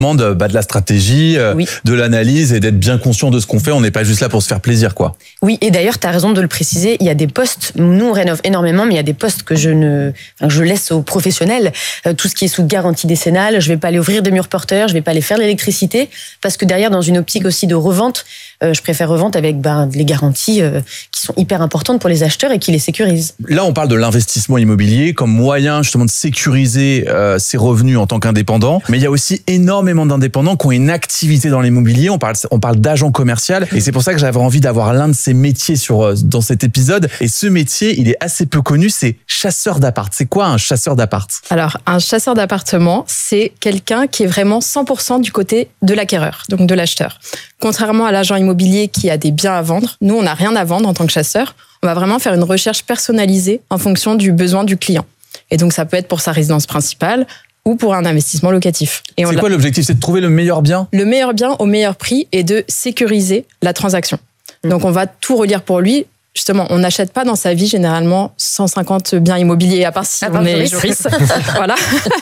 de la stratégie, de l'analyse et d'être bien conscient de ce qu'on fait. On n'est pas juste là pour se faire plaisir, quoi. Oui, et d'ailleurs, tu as raison de le préciser. Il y a des postes, nous on rénove énormément, mais il y a des postes que je laisse aux professionnels. Tout ce qui est sous garantie décennale, je vais pas aller ouvrir des murs porteurs, je vais pas aller faire de l'électricité, parce que derrière, dans une optique aussi de revente, je préfère revente avec les garanties qui sont hyper importantes pour les acheteurs et qui les sécurisent. Là, on parle de l'investissement immobilier comme moyen justement de sécuriser ses revenus en tant qu'indépendant, mais il y a aussi énormément d'indépendants qui ont une activité dans l'immobilier. On parle d'agent commercial, et c'est pour ça que j'avais envie d'avoir l'un de ces métiers dans cet épisode. Et ce métier, il est assez peu connu, c'est chasseur d'appart. C'est quoi un chasseur d'appart ? Alors, un chasseur d'appartement, c'est quelqu'un qui est vraiment 100% du côté de l'acquéreur, donc de l'acheteur. Contrairement à l'agent immobilier qui a des biens à vendre, nous, on n'a rien à vendre en tant que chasseur. On va vraiment faire une recherche personnalisée en fonction du besoin du client. Et donc, ça peut être pour sa résidence principale ou pour un investissement locatif. Et c'est quoi l'objectif ? C'est de trouver le meilleur bien ? Le meilleur bien au meilleur prix et de sécuriser la transaction. Donc, on va tout relire pour lui. Justement, on n'achète pas dans sa vie généralement 150 biens immobiliers, à part si on est juriste. Voilà.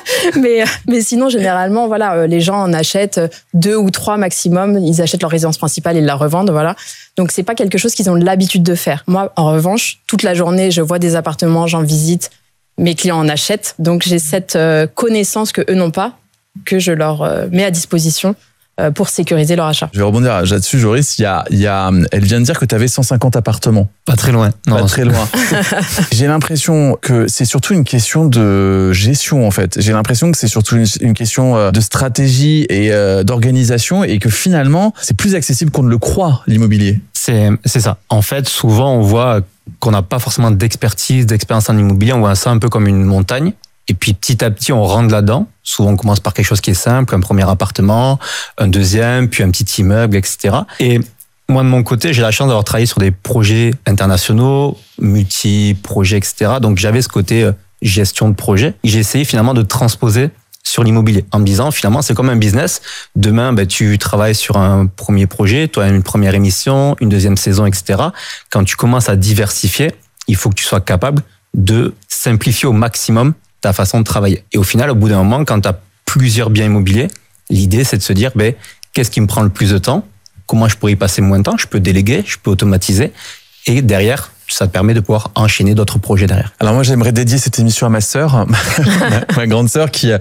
Mais sinon, généralement, voilà, les gens en achètent 2 ou 3 maximum. Ils achètent leur résidence principale, ils la revendent, voilà. Donc, c'est pas quelque chose qu'ils ont l'habitude de faire. Moi, en revanche, toute la journée, je vois des appartements, j'en visite. Mes clients en achètent, donc j'ai cette connaissance que eux n'ont pas, que je leur mets à disposition pour sécuriser leur achat. Je vais rebondir là-dessus, Joris. Elle vient de dire que tu avais 150 appartements. Pas très loin. Non, pas très loin. J'ai l'impression que c'est surtout une question de gestion, en fait. J'ai l'impression que c'est surtout une question de stratégie et d'organisation, et que finalement, c'est plus accessible qu'on ne le croit, l'immobilier. C'est ça. En fait, souvent, on voit qu'on n'a pas forcément d'expérience en immobilier. On voit ça un peu comme une montagne. Et puis, petit à petit, on rentre là-dedans. Souvent, on commence par quelque chose qui est simple, un premier appartement, un deuxième, puis un petit immeuble, etc. Et moi, de mon côté, j'ai la chance d'avoir travaillé sur des projets internationaux, multi-projets, etc. Donc, j'avais ce côté gestion de projet. J'ai essayé finalement de transposer sur l'immobilier, en me disant, finalement, c'est comme un business. Demain, tu travailles sur un premier projet, tu as une première émission, une deuxième saison, etc. Quand tu commences à diversifier, il faut que tu sois capable de simplifier au maximum ta façon de travailler. Et au final, au bout d'un moment, quand tu as plusieurs biens immobiliers, l'idée, c'est de se dire, qu'est-ce qui me prend le plus de temps ? Comment je pourrais y passer moins de temps ? Je peux déléguer, je peux automatiser. Et derrière, ça te permet de pouvoir enchaîner d'autres projets derrière. Alors moi, j'aimerais dédier cette émission à ma sœur, ma grande sœur qui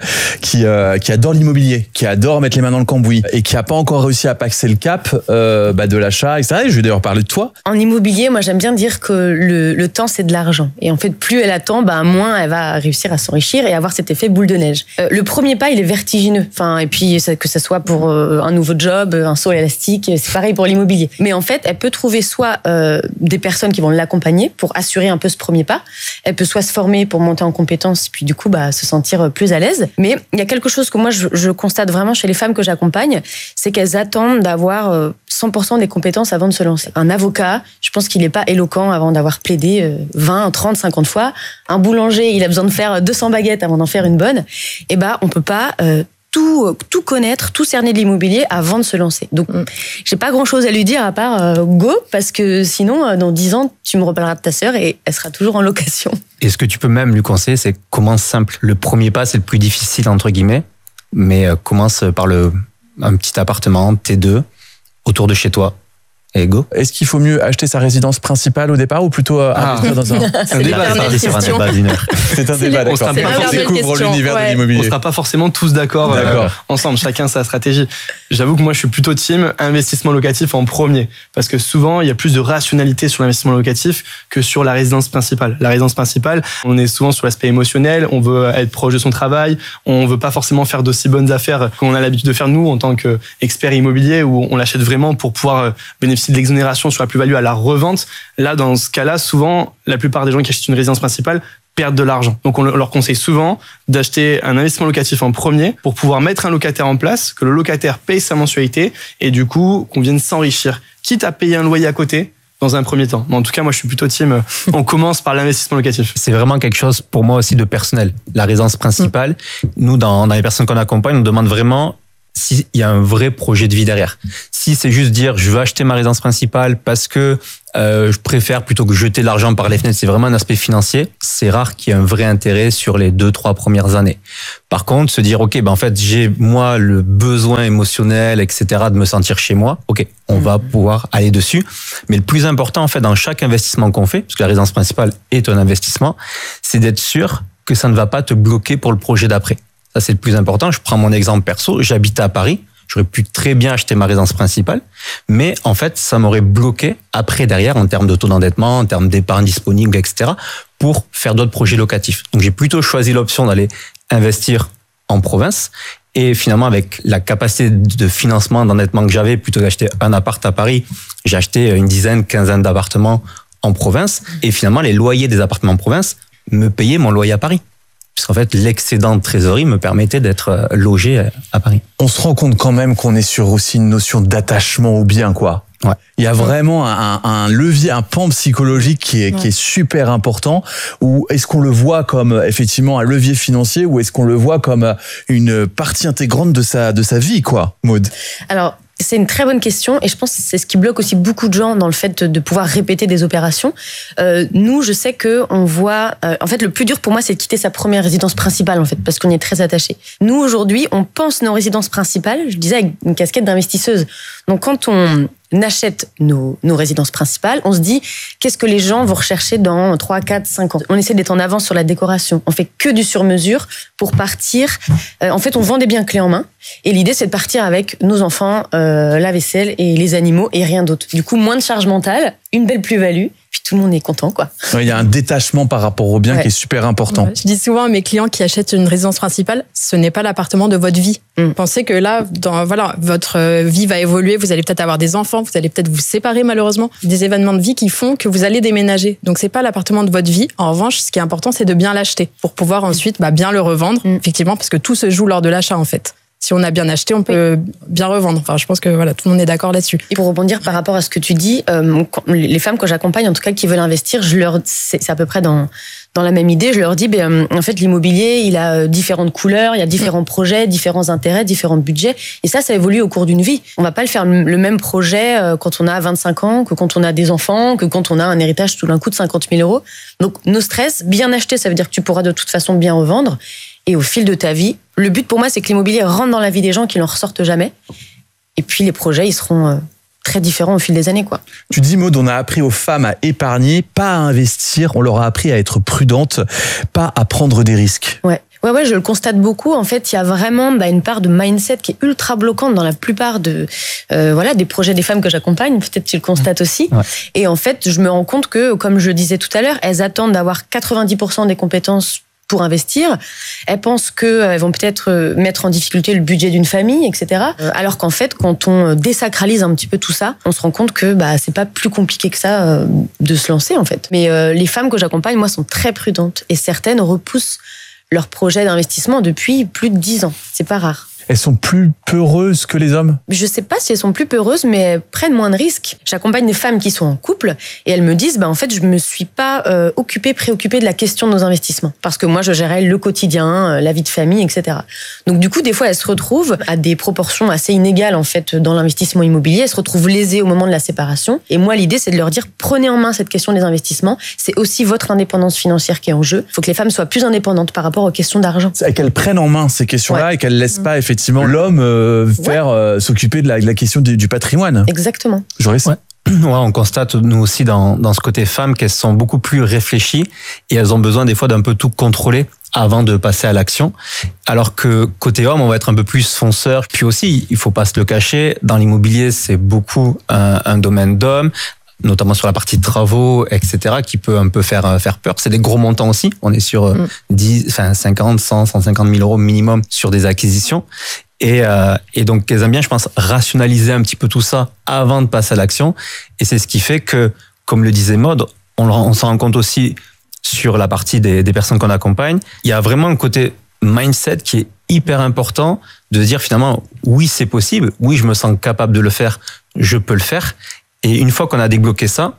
adore l'immobilier, qui adore mettre les mains dans le cambouis et qui a pas encore réussi à passer le cap de l'achat, etc. Et je vais d'ailleurs parler de toi. En immobilier, moi, j'aime bien dire que le temps, c'est de l'argent. Et en fait, plus elle attend, moins elle va réussir à s'enrichir et avoir cet effet boule de neige. Le premier pas, il est vertigineux. Et puis, que ça soit pour un nouveau job, un saut élastique, c'est pareil pour l'immobilier. Mais en fait, elle peut trouver soit des personnes qui vont l'accompagner pour assurer un peu ce premier pas. Elle peut soit se former pour monter en compétences, puis du coup se sentir plus à l'aise. Mais il y a quelque chose que moi je constate vraiment chez les femmes que j'accompagne, c'est qu'elles attendent d'avoir 100% des compétences avant de se lancer. Un avocat, je pense qu'il n'est pas éloquent avant d'avoir plaidé 20, 30, 50 fois. Un boulanger, il a besoin de faire 200 baguettes avant d'en faire une bonne. Et on peut pas tout connaître, tout cerner de l'immobilier avant de se lancer. Donc, j'ai pas grand-chose à lui dire à part go, parce que sinon, dans 10 ans, tu me reparleras de ta sœur et elle sera toujours en location. Et ce que tu peux même lui conseiller, c'est commence simple. Le premier pas, c'est le plus difficile, entre guillemets, mais commence par un petit appartement, T2, autour de chez toi. Et go. Est-ce qu'il faut mieux acheter sa résidence principale au départ ou plutôt investir dans un... C'est un débat, sur un débat d'une heure. C'est un débat, d'accord. On découvre l'univers de l'immobilier. On sera pas forcément tous d'accord ensemble, chacun sa stratégie. J'avoue que moi je suis plutôt team investissement locatif en premier, parce que souvent il y a plus de rationalité sur l'investissement locatif que sur la résidence principale. La résidence principale, on est souvent sur l'aspect émotionnel, on veut être proche de son travail, on veut pas forcément faire d'aussi bonnes affaires qu'on a l'habitude de faire nous en tant qu'experts immobiliers, où on l'achète vraiment pour pouvoir bénéficier de l'exonération sur la plus-value à la revente. Là, dans ce cas-là, souvent, la plupart des gens qui achètent une résidence principale perdent de l'argent. Donc, on leur conseille souvent d'acheter un investissement locatif en premier pour pouvoir mettre un locataire en place, que le locataire paye sa mensualité et du coup, qu'on vienne s'enrichir, quitte à payer un loyer à côté dans un premier temps. Mais en tout cas, moi, je suis plutôt team. On commence par l'investissement locatif. C'est vraiment quelque chose, pour moi aussi, de personnel. La résidence principale, nous, dans les personnes qu'on accompagne, on demande vraiment s'il y a un vrai projet de vie derrière. Si c'est juste dire je veux acheter ma résidence principale parce que je préfère plutôt que jeter de l'argent par les fenêtres, c'est vraiment un aspect financier, c'est rare qu'il y ait un vrai intérêt sur les 2-3 premières années. Par contre, se dire ok, en fait j'ai moi le besoin émotionnel, etc. de me sentir chez moi, ok, on va pouvoir aller dessus. Mais le plus important en fait dans chaque investissement qu'on fait, parce que la résidence principale est un investissement, c'est d'être sûr que ça ne va pas te bloquer pour le projet d'après. Ça c'est le plus important. Je prends mon exemple perso, j'habite à Paris. J'aurais pu très bien acheter ma résidence principale, mais en fait, ça m'aurait bloqué après, derrière, en termes de taux d'endettement, en termes d'épargne disponible, etc., pour faire d'autres projets locatifs. Donc, j'ai plutôt choisi l'option d'aller investir en province. Et finalement, avec la capacité de financement, d'endettement que j'avais, plutôt d'acheter un appart à Paris, j'ai acheté une dizaine, quinzaine d'appartements en province. Et finalement, les loyers des appartements en province me payaient mon loyer à Paris. Puisqu'en fait, l'excédent de trésorerie me permettait d'être logé à Paris. On se rend compte quand même qu'on est sur aussi une notion d'attachement au bien, quoi. Ouais. Il y a vraiment un levier, un pan psychologique qui est super important. Ou est-ce qu'on le voit comme effectivement un levier financier, ou est-ce qu'on le voit comme une partie intégrante de sa vie, quoi, Maud? Alors, c'est une très bonne question et je pense que c'est ce qui bloque aussi beaucoup de gens dans le fait de pouvoir répéter des opérations. Nous, je sais que on voit. En fait, le plus dur pour moi, c'est de quitter sa première résidence principale, en fait, parce qu'on y est très attaché. Nous, aujourd'hui, on pense nos résidences principales. Je disais avec une casquette d'investisseuse. Donc, quand on achète nos résidences principales, on se dit qu'est-ce que les gens vont rechercher dans 3, 4, 5 ans. On essaie d'être en avance sur la décoration. On fait que du sur-mesure pour partir. En fait, on vend des biens clés en main. Et l'idée, c'est de partir avec nos enfants, la vaisselle et les animaux et rien d'autre. Du coup, moins de charge mentale, une belle plus-value. Puis tout le monde est content, quoi. Il y a un détachement par rapport au bien qui est super important. Ouais. Je dis souvent à mes clients qui achètent une résidence principale, ce n'est pas l'appartement de votre vie. Pensez que là, votre vie va évoluer, vous allez peut-être avoir des enfants, vous allez peut-être vous séparer malheureusement, des événements de vie qui font que vous allez déménager. Donc c'est pas l'appartement de votre vie. En revanche, ce qui est important, c'est de bien l'acheter pour pouvoir ensuite bien le revendre, effectivement, parce que tout se joue lors de l'achat en fait. Si on a bien acheté, on peut bien revendre. Enfin, je pense que tout le monde est d'accord là-dessus. Et pour rebondir par rapport à ce que tu dis, les femmes que j'accompagne, en tout cas qui veulent investir, c'est à peu près dans la même idée. Je leur dis, en fait, l'immobilier, il a différentes couleurs, il y a différents projets, différents intérêts, différents budgets. Et ça évolue au cours d'une vie. On va pas le faire le même projet quand on a 25 ans, que quand on a des enfants, que quand on a un héritage tout d'un coup de 50 000 euros. Donc, no stress, bien acheter, ça veut dire que tu pourras de toute façon bien revendre. Et au fil de ta vie, le but pour moi, c'est que l'immobilier rentre dans la vie des gens, qu'ils n'en ressortent jamais. Et puis les projets, ils seront très différents au fil des années, quoi. Tu dis, Maud, on a appris aux femmes à épargner, pas à investir. On leur a appris à être prudentes, pas à prendre des risques. Ouais, je le constate beaucoup. En fait, il y a vraiment une part de mindset qui est ultra bloquante dans la plupart des projets des femmes que j'accompagne. Peut-être tu le constates aussi. Ouais. Et en fait, je me rends compte que, comme je le disais tout à l'heure, elles attendent d'avoir 90% des compétences pour investir. Elles pensent qu'elles vont peut-être mettre en difficulté le budget d'une famille, etc. Alors qu'en fait, quand on désacralise un petit peu tout ça, on se rend compte que c'est pas plus compliqué que ça de se lancer, en fait. Mais les femmes que j'accompagne, moi, sont très prudentes. Et certaines repoussent leur projet d'investissement depuis plus de 10 ans. C'est pas rare. Elles sont plus peureuses que les hommes? Je sais pas si elles sont plus peureuses, mais elles prennent moins de risques. J'accompagne des femmes qui sont en couple et elles me disent, en fait, je me suis pas préoccupée de la question de nos investissements. Parce que moi, je gérais le quotidien, la vie de famille, etc. Donc, du coup, des fois, elles se retrouvent à des proportions assez inégales, en fait, dans l'investissement immobilier. Elles se retrouvent lésées au moment de la séparation. Et moi, l'idée, c'est de leur dire, prenez en main cette question des investissements. C'est aussi votre indépendance financière qui est en jeu. Il faut que les femmes soient plus indépendantes par rapport aux questions d'argent. Et qu'elles prennent en main ces questions-là et qu'elles laissent pas, effectivement, l'homme s'occuper de la question du patrimoine. Exactement. Joris? Ouais, on constate nous aussi dans ce côté femmes qu'elles sont beaucoup plus réfléchies et elles ont besoin des fois d'un peu tout contrôler avant de passer à l'action. Alors que côté homme, on va être un peu plus fonceur. Puis aussi, il faut pas se le cacher, dans l'immobilier, c'est beaucoup un domaine d'hommes, notamment sur la partie travaux, etc., qui peut un peu faire peur. C'est des gros montants aussi. On est sur 50, 100, 150 000 euros minimum sur des acquisitions. Et donc, elles aiment bien, je pense, rationaliser un petit peu tout ça avant de passer à l'action. Et c'est ce qui fait que, comme le disait Maud, on s'en rend compte aussi sur la partie des personnes qu'on accompagne. Il y a vraiment un côté mindset qui est hyper important de dire finalement, oui, c'est possible. Oui, je me sens capable de le faire. Je peux le faire. Et une fois qu'on a débloqué ça,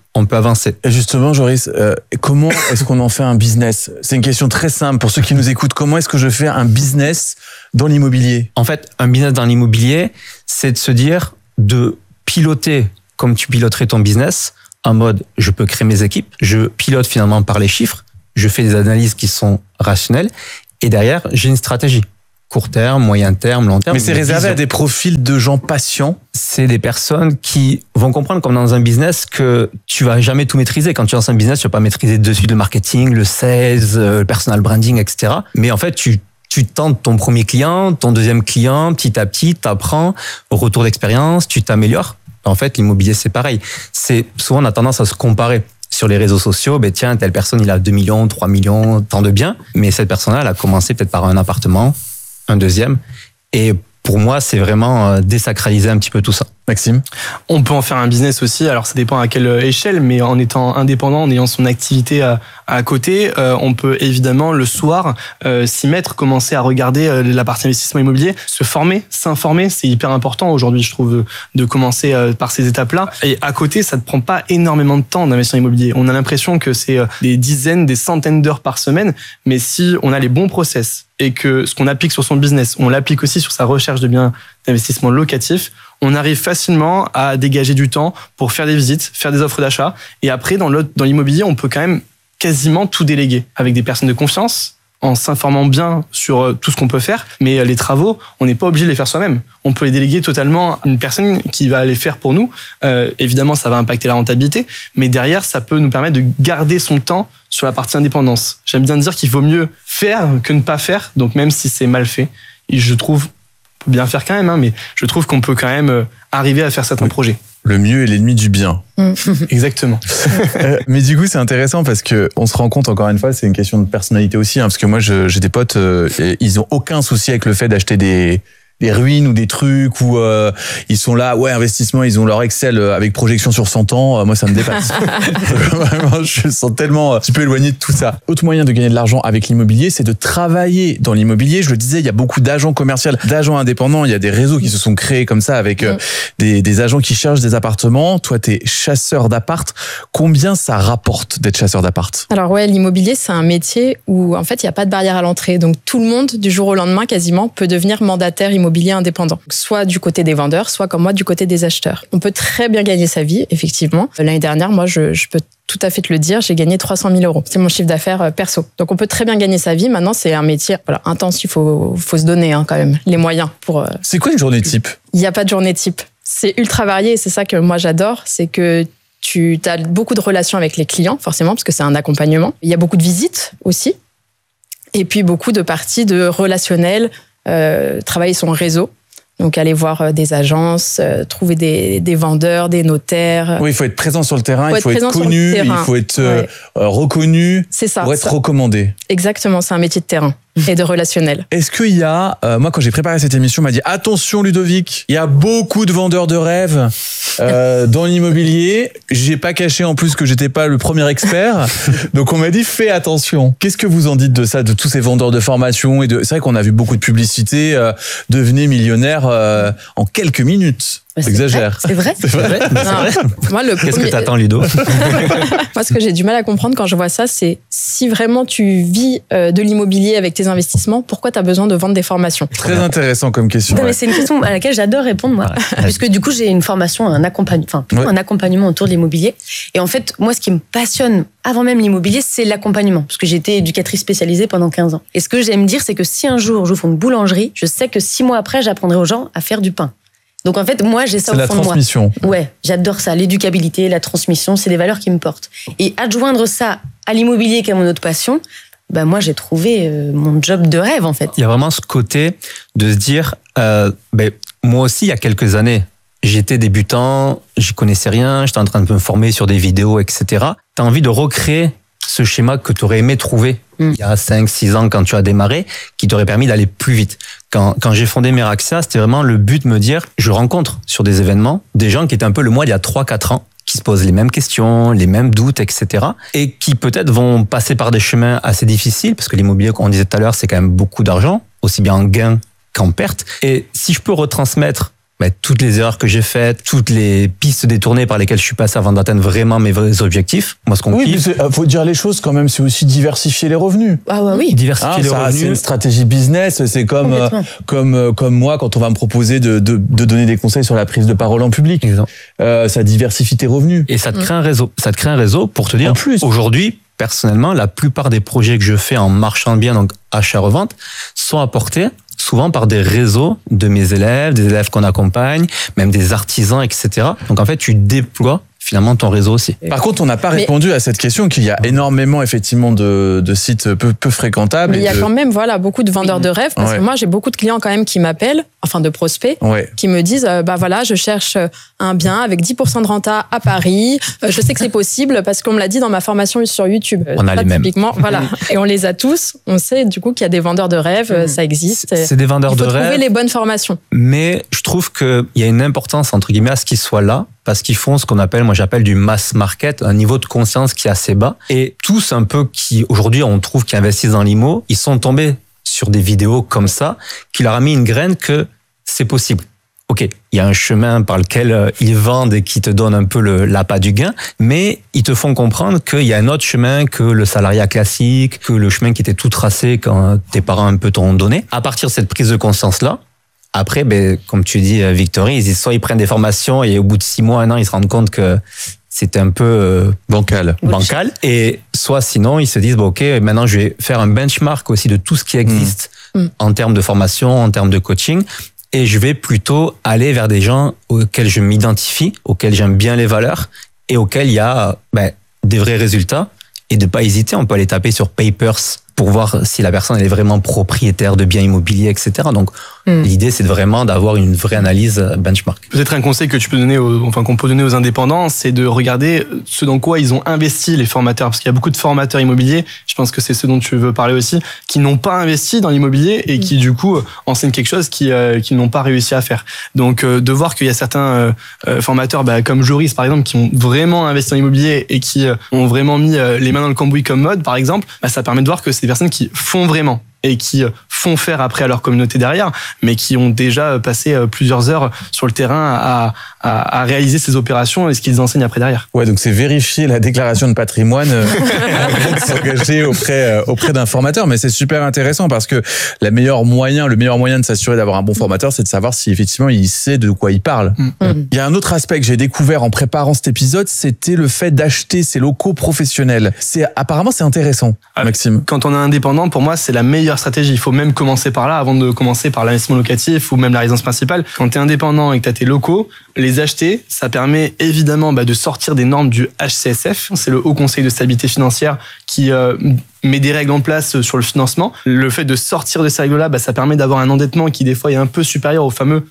on peut avancer. Et justement, Joris, comment est-ce qu'on en fait un business? C'est une question très simple pour ceux qui nous écoutent. Comment est-ce que je fais un business dans l'immobilier? En fait, un business dans l'immobilier, c'est de se dire de piloter comme tu piloterais ton business, en mode je peux créer mes équipes, je pilote finalement par les chiffres, je fais des analyses qui sont rationnelles et derrière, j'ai une stratégie. Court terme, moyen terme, long terme. Mais c'est réservé à des profils de gens patients. C'est des personnes qui vont comprendre, comme dans un business, que tu vas jamais tout maîtriser. Quand tu lances un business, tu vas pas maîtriser de suite le marketing, le sales, le personal branding, etc. Mais en fait, tu tentes ton premier client, ton deuxième client, petit à petit, t'apprends, retour d'expérience, tu t'améliores. En fait, l'immobilier, c'est pareil. C'est souvent, on a tendance à se comparer. Sur les réseaux sociaux, ben tiens, telle personne, il a 2 millions, 3 millions, tant de biens. Mais cette personne-là, elle a commencé peut-être par un appartement, un deuxième. Et pour moi, c'est vraiment désacraliser un petit peu tout ça. Maxime? On peut en faire un business aussi, alors ça dépend à quelle échelle, mais en étant indépendant, en ayant son activité à côté, on peut évidemment le soir s'y mettre, commencer à regarder la partie investissement immobilier, se former, s'informer, c'est hyper important aujourd'hui, je trouve, de commencer par ces étapes-là. Et à côté, ça ne prend pas énormément de temps d'investissement immobilier. On a l'impression que c'est des dizaines, des centaines d'heures par semaine, mais si on a les bons process et que ce qu'on applique sur son business, on l'applique aussi sur sa recherche de biens d'investissement locatif, on arrive facilement à dégager du temps pour faire des visites, faire des offres d'achat. Et après, dans l'immobilier, on peut quand même quasiment tout déléguer avec des personnes de confiance, en s'informant bien sur tout ce qu'on peut faire. Mais les travaux, on n'est pas obligé de les faire soi-même. On peut les déléguer totalement à une personne qui va les faire pour nous. Évidemment, ça va impacter la rentabilité, mais derrière, ça peut nous permettre de garder son temps sur la partie indépendance. J'aime bien dire qu'il vaut mieux faire que ne pas faire, donc même si c'est mal fait. Et je trouve, on peut bien faire quand même, hein, mais je trouve qu'on peut quand même arriver à faire certains projets. Le mieux est l'ennemi du bien. Exactement. Mais du coup, c'est intéressant parce que on se rend compte, encore une fois, c'est une question de personnalité aussi, hein, parce que moi, j'ai des potes, ils ont aucun souci avec le fait d'acheter des ruines ou des trucs où ils sont là, ouais, investissement, ils ont leur Excel avec projection sur 100 ans. Moi, ça me dépasse. Vraiment, je me sens tellement un petit peu éloigné de tout ça. Autre moyen de gagner de l'argent avec l'immobilier, c'est de travailler dans l'immobilier. Je le disais, il y a beaucoup d'agents commerciaux, d'agents indépendants. Il y a des réseaux qui se sont créés comme ça avec des agents qui cherchent des appartements. Toi, t'es chasseur d'appart. Combien ça rapporte d'être chasseur d'appart? Alors ouais, l'immobilier, c'est un métier où en fait, il n'y a pas de barrière à l'entrée. Donc tout le monde, du jour au lendemain, quasiment, peut devenir mandataire immobilier indépendant. Soit du côté des vendeurs, soit comme moi, du côté des acheteurs. On peut très bien gagner sa vie, effectivement. L'année dernière, moi, je peux tout à fait te le dire, j'ai gagné 300 000 euros. C'est mon chiffre d'affaires perso. Donc on peut très bien gagner sa vie. Maintenant, c'est un métier intense. Il faut se donner quand même les moyens pour... C'est quoi une journée type? Il n'y a pas de journée type. C'est ultra varié et c'est ça que moi j'adore. C'est que tu as beaucoup de relations avec les clients, forcément, parce que c'est un accompagnement. Il y a beaucoup de visites aussi. Et puis beaucoup de parties de relationnel, travailler son réseau. Donc, aller voir des agences, trouver des vendeurs, des notaires. Oui, il faut être présent sur le terrain, il faut être connu, il faut être reconnu pour être recommandé. Exactement, c'est un métier de terrain et de relationnel. Est-ce qu'il y a, moi quand j'ai préparé cette émission, on m'a dit attention Ludovic, il y a beaucoup de vendeurs de rêves dans l'immobilier. J'ai pas caché en plus que j'étais pas le premier expert, donc on m'a dit fais attention. Qu'est-ce que vous en dites de ça, de tous ces vendeurs de formation et c'est vrai qu'on a vu beaucoup de publicité, devenez millionnaire en quelques minutes. J'exagère. C'est vrai. C'est vrai. Moi, Qu'est-ce que t'attends, Ludo? Moi, ce que j'ai du mal à comprendre quand je vois ça, c'est si vraiment tu vis de l'immobilier avec tes investissements, pourquoi tu as besoin de vendre des formations? Très intéressant comme question. Non, mais c'est une question à laquelle j'adore répondre, moi. Puisque du coup, j'ai une formation, un accompagnement autour de l'immobilier. Et en fait, moi, ce qui me passionne avant même l'immobilier, c'est l'accompagnement. Parce que j'ai été éducatrice spécialisée pendant 15 ans. Et ce que j'aime dire, c'est que si un jour j'ouvre une boulangerie, je sais que 6 mois après, j'apprendrai aux gens à faire du pain. Donc en fait, moi, j'ai ça au fond de moi. C'est la transmission. Ouais, j'adore ça. L'éducabilité, la transmission, c'est des valeurs qui me portent. Et adjoindre ça à l'immobilier, qui est mon autre passion, moi, j'ai trouvé mon job de rêve, en fait. Il y a vraiment ce côté de se dire, moi aussi, il y a quelques années, j'étais débutant, j'y connaissais rien, j'étais en train de me former sur des vidéos, etc. T'as envie de recréer ce schéma que tu aurais aimé trouver il y a 5-6 ans quand tu as démarré, qui t'aurait permis d'aller plus vite. Quand j'ai fondé Meraxia, c'était vraiment le but de me dire, je rencontre sur des événements des gens qui étaient un peu le moi il y a 3-4 ans, qui se posent les mêmes questions, les mêmes doutes, etc. Et qui peut-être vont passer par des chemins assez difficiles, parce que l'immobilier, comme on disait tout à l'heure, c'est quand même beaucoup d'argent, aussi bien en gain qu'en perte. Et si je peux retransmettre toutes les erreurs que j'ai faites, toutes les pistes détournées par lesquelles je suis passé avant d'atteindre vraiment mes vrais objectifs. Moi, ce qu'on kiffe... faut dire les choses quand même, c'est aussi diversifier les revenus. Ah ouais, oui. Diversifier les revenus. C'est une stratégie business, c'est comme moi quand on va me proposer de donner des conseils sur la prise de parole en public. Ça diversifie tes revenus. Et ça te crée un réseau. Ça te crée un réseau pour te dire, aujourd'hui, personnellement, la plupart des projets que je fais en marchand de biens, donc achat-revente, sont apportés souvent par des réseaux de mes élèves, des élèves qu'on accompagne, même des artisans, etc. Donc en fait, tu déploies finalement ton réseau aussi. Par contre, on n'a pas répondu à cette question qu'il y a énormément effectivement de sites peu fréquentables. Mais il y a quand même beaucoup de vendeurs de rêves parce que moi j'ai beaucoup de clients quand même qui m'appellent, enfin de prospects, qui me disent je cherche un bien avec 10% de renta à Paris. Je sais que c'est possible parce qu'on me l'a dit dans ma formation sur YouTube. On a les mêmes. Typiquement, voilà. Et on les a tous. On sait du coup qu'il y a des vendeurs de rêves, ça existe. C'est des vendeurs de rêves. Il faut trouver les bonnes formations. Mais je trouve qu'il y a une importance entre guillemets à ce qu'ils soient là. Parce qu'ils font ce qu'on appelle, moi j'appelle du mass market, un niveau de conscience qui est assez bas. Et tous un peu qui, aujourd'hui, on trouve qui investissent dans l'IMO, ils sont tombés sur des vidéos comme ça, qui leur a mis une graine que c'est possible. Ok, il y a un chemin par lequel ils vendent et qui te donne un peu l'appât du gain, mais ils te font comprendre qu'il y a un autre chemin que le salariat classique, que le chemin qui était tout tracé quand tes parents un peu t'ont donné. À partir de cette prise de conscience-là, après, comme tu dis, Victory, soit ils prennent des formations et au bout de 6 mois, 1 an, ils se rendent compte que c'était un peu bancal. Et soit sinon, ils se disent, ok, maintenant je vais faire un benchmark aussi de tout ce qui existe en termes de formation, en termes de coaching. Et je vais plutôt aller vers des gens auxquels je m'identifie, auxquels j'aime bien les valeurs et auxquels il y a des vrais résultats. Et de pas hésiter, on peut aller taper sur Papers pour voir si la personne elle est vraiment propriétaire de biens immobiliers, etc. Donc, l'idée, c'est vraiment d'avoir une vraie analyse benchmark. Peut-être un conseil que tu peux donner, qu'on peut donner aux indépendants, c'est de regarder ce dans quoi ils ont investi les formateurs, parce qu'il y a beaucoup de formateurs immobiliers. Je pense que c'est ce dont tu veux parler aussi, qui n'ont pas investi dans l'immobilier et qui du coup enseignent quelque chose qu'ils n'ont pas réussi à faire. Donc, de voir qu'il y a certains formateurs, comme Joris par exemple, qui ont vraiment investi dans l'immobilier et qui ont vraiment mis les mains dans le cambouis comme mode, par exemple, ça permet de voir que c'est des personnes qui font vraiment et qui font faire après à leur communauté derrière, mais qui ont déjà passé plusieurs heures sur le terrain à réaliser ces opérations et ce qu'ils enseignent après derrière. Ouais, donc c'est vérifier la déclaration de patrimoine avant de s'engager auprès d'un formateur, mais c'est super intéressant parce que le meilleur moyen de s'assurer d'avoir un bon formateur, c'est de savoir si effectivement il sait de quoi il parle. Il y a un autre aspect que j'ai découvert en préparant cet épisode, c'était le fait d'acheter ses locaux professionnels. Apparemment c'est intéressant, Maxime. Quand on est indépendant, pour moi, c'est la meilleure stratégie. Il faut même commencer par là avant de commencer par l'investissement locatif ou même la résidence principale. Quand tu es indépendant et que tu as tes locaux, les acheter, ça permet évidemment de sortir des normes du HCSF. C'est le Haut Conseil de stabilité financière qui met des règles en place sur le financement. Le fait de sortir de ces règles-là, ça permet d'avoir un endettement qui des fois est un peu supérieur au fameux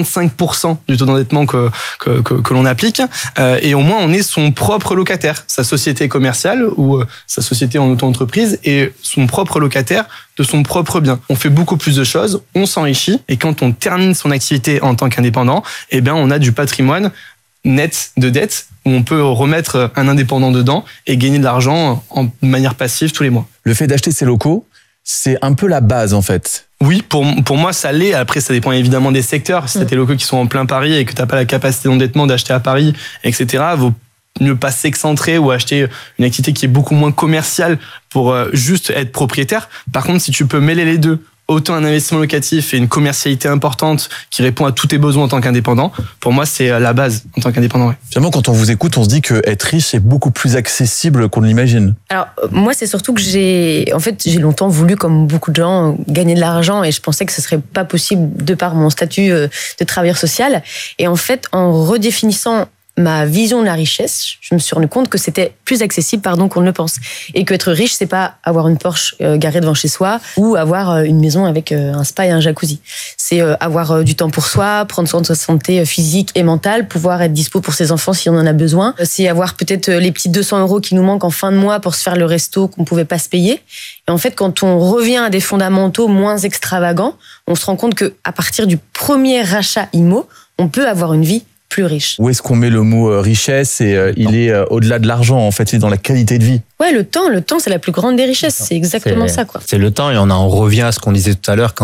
35% du taux d'endettement que l'on applique. Et au moins, on est son propre locataire. Sa société commerciale ou sa société en auto-entreprise est son propre locataire de son propre bien. On fait beaucoup plus de choses, on s'enrichit et quand on termine son activité en tant qu'indépendant, on a du patrimoine net de dette où on peut remettre un indépendant dedans et gagner de l'argent de manière passive tous les mois. Le fait d'acheter ces locaux, c'est un peu la base en fait. Oui, pour moi ça l'est. Après ça dépend évidemment des secteurs. Si tu as tes locaux qui sont en plein Paris et que tu n'as pas la capacité d'endettement d'acheter à Paris, etc., vaut mieux pas s'excentrer ou acheter une activité qui est beaucoup moins commerciale pour juste être propriétaire. Par contre, si tu peux mêler les deux, autant un investissement locatif et une commercialité importante qui répond à tous tes besoins en tant qu'indépendant, pour moi, c'est la base en tant qu'indépendant. Ouais. Finalement, quand on vous écoute, on se dit qu'être riche est beaucoup plus accessible qu'on ne l'imagine. Alors, moi, c'est surtout que j'ai longtemps voulu, comme beaucoup de gens, gagner de l'argent et je pensais que ce serait pas possible de par mon statut de travailleur social. Et en fait, en redéfinissant ma vision de la richesse, je me suis rendu compte que c'était plus accessible, qu'on ne le pense. Et qu'être riche, c'est pas avoir une Porsche garée devant chez soi ou avoir une maison avec un spa et un jacuzzi. C'est avoir du temps pour soi, prendre soin de sa santé physique et mentale, pouvoir être dispo pour ses enfants si on en a besoin. C'est avoir peut-être les petits 200 € qui nous manquent en fin de mois pour se faire le resto qu'on pouvait pas se payer. Et en fait, quand on revient à des fondamentaux moins extravagants, on se rend compte qu'à partir du premier rachat IMO, on peut avoir une vie plus riche. Où est-ce qu'on met le mot richesse et il est au-delà de l'argent en fait, il est dans la qualité de vie. Ouais, le temps c'est la plus grande des richesses, c'est exactement ça quoi. C'est le temps et on revient à ce qu'on disait tout à l'heure quand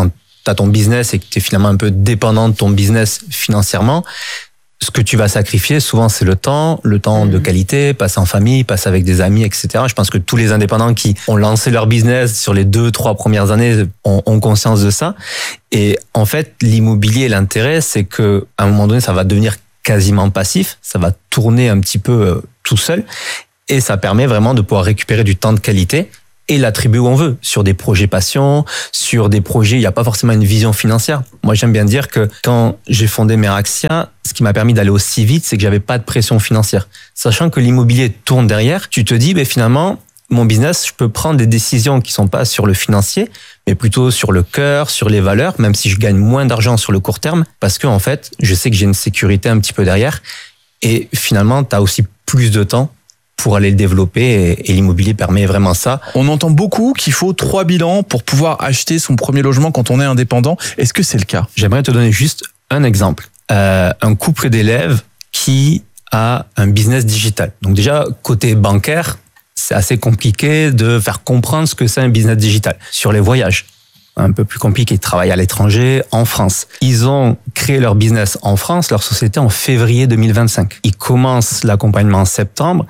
as ton business et que tu es finalement un peu dépendant de ton business financièrement, ce que tu vas sacrifier, souvent, c'est le temps de qualité, passer en famille, passer avec des amis, etc. Je pense que tous les indépendants qui ont lancé leur business sur les 2-3 premières années ont conscience de ça. Et en fait, l'immobilier, l'intérêt, c'est que à un moment donné, ça va devenir quasiment passif, ça va tourner un petit peu tout seul, et ça permet vraiment de pouvoir récupérer du temps de qualité et l'attribuer où on veut, sur des projets passion, sur des projets, il n'y a pas forcément une vision financière. Moi, j'aime bien dire que quand j'ai fondé Meraxia, ce qui m'a permis d'aller aussi vite, c'est que j'avais pas de pression financière. Sachant que l'immobilier tourne derrière, tu te dis, finalement, mon business, je peux prendre des décisions qui sont pas sur le financier, mais plutôt sur le cœur, sur les valeurs, même si je gagne moins d'argent sur le court terme, parce que en fait, je sais que j'ai une sécurité un petit peu derrière, et finalement, tu as aussi plus de temps pour aller le développer, et l'immobilier permet vraiment ça. On entend beaucoup qu'il faut 3 bilans pour pouvoir acheter son premier logement quand on est indépendant. Est-ce que c'est le cas? J'aimerais te donner juste un exemple. Un couple d'élèves qui a un business digital. Donc déjà, côté bancaire, c'est assez compliqué de faire comprendre ce que c'est un business digital. Sur les voyages, un peu plus compliqué, ils travaillent à l'étranger, en France. Ils ont créé leur business en France, leur société en février 2025. Ils commencent l'accompagnement en septembre.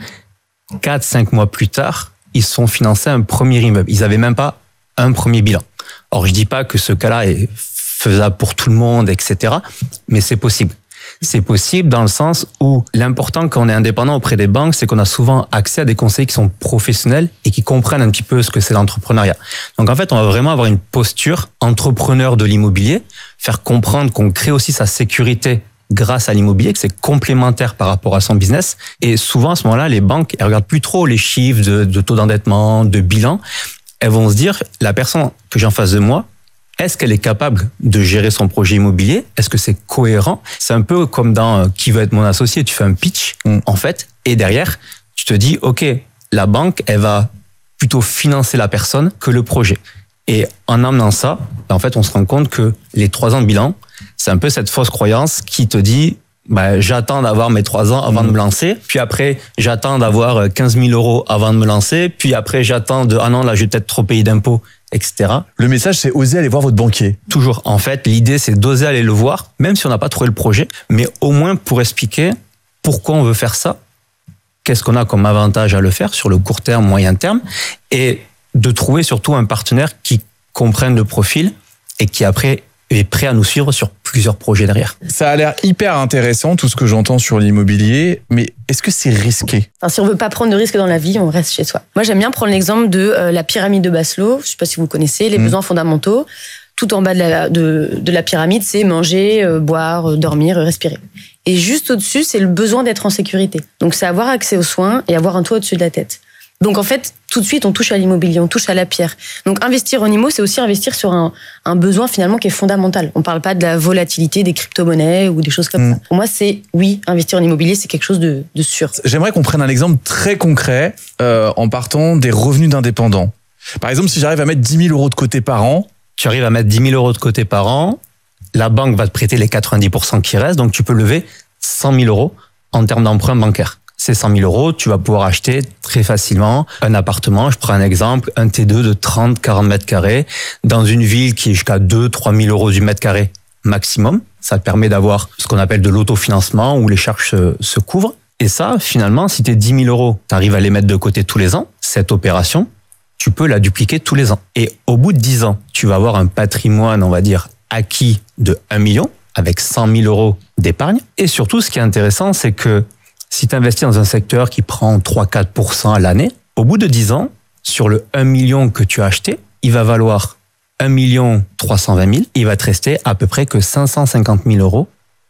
4-5 mois plus tard, ils se sont financés un premier immeuble. Ils n'avaient même pas un premier bilan. Or, je dis pas que ce cas-là est faisable pour tout le monde, etc. Mais c'est possible. C'est possible dans le sens où l'important quand on est indépendant auprès des banques, c'est qu'on a souvent accès à des conseillers qui sont professionnels et qui comprennent un petit peu ce que c'est l'entrepreneuriat. Donc en fait, on va vraiment avoir une posture entrepreneur de l'immobilier, faire comprendre qu'on crée aussi sa sécurité grâce à l'immobilier, que c'est complémentaire par rapport à son business. Et souvent, à ce moment-là, les banques, elles regardent plus trop les chiffres de taux d'endettement, de bilan. Elles vont se dire, la personne que j'ai en face de moi, est-ce qu'elle est capable de gérer son projet immobilier? Est-ce que c'est cohérent? C'est un peu comme dans Qui veut être mon associé? Tu fais un pitch, en fait, et derrière, tu te dis, OK, la banque, elle va plutôt financer la personne que le projet. Et en amenant ça, en fait, on se rend compte que les 3 ans de bilan, c'est un peu cette fausse croyance qui te dit, j'attends d'avoir mes 3 ans avant de me lancer. Puis après, j'attends d'avoir 15 000 euros avant de me lancer. Puis après, j'attends non, là, je vais peut-être trop payer d'impôts, etc. Le message, c'est oser aller voir votre banquier. Toujours. En fait, l'idée, c'est d'oser aller le voir, même si on n'a pas trouvé le projet, mais au moins pour expliquer pourquoi on veut faire ça, qu'est-ce qu'on a comme avantage à le faire sur le court terme, moyen terme, et de trouver surtout un partenaire qui comprenne le profil et qui après est prêt à nous suivre sur plusieurs projets derrière. Ça a l'air hyper intéressant, tout ce que j'entends sur l'immobilier, mais est-ce que c'est risqué? Si on veut pas prendre de risques dans la vie, on reste chez soi. Moi, j'aime bien prendre l'exemple de la pyramide de Maslow. Je sais pas si vous connaissez, les besoins fondamentaux. Tout en bas de la pyramide, c'est manger, boire, dormir, respirer. Et juste au-dessus, c'est le besoin d'être en sécurité. Donc, c'est avoir accès aux soins et avoir un toit au-dessus de la tête. Donc en fait, tout de suite, on touche à l'immobilier, on touche à la pierre. Donc investir en IMO, c'est aussi investir sur un besoin finalement qui est fondamental. On parle pas de la volatilité des crypto-monnaies ou des choses comme ça. Pour moi, investir en immobilier, c'est quelque chose de sûr. J'aimerais qu'on prenne un exemple très concret en partant des revenus d'indépendants. Par exemple, si j'arrive à mettre 10 000 euros de côté par an. Tu arrives à mettre 10 000 euros de côté par an, la banque va te prêter les 90% qui restent, donc tu peux lever 100 000 euros en termes d'emprunt bancaire. Ces 100 000 euros, tu vas pouvoir acheter très facilement un appartement. Je prends un exemple, un T2 de 30-40 mètres carrés dans une ville qui est jusqu'à 2-3 000 euros du mètre carré maximum. Ça te permet d'avoir ce qu'on appelle de l'autofinancement où les charges se couvrent. Et ça, finalement, si tes 10 000 euros, tu arrives à les mettre de côté tous les ans, cette opération, tu peux la dupliquer tous les ans. Et au bout de 10 ans, tu vas avoir un patrimoine, on va dire, acquis de 1 million avec 100 000 euros d'épargne. Et surtout, ce qui est intéressant, c'est que si tu investis dans un secteur qui prend 3-4% à l'année, au bout de 10 ans, sur le 1 million que tu as acheté, il va valoir 1 320 000. Il va te rester à peu près que 550 000 euros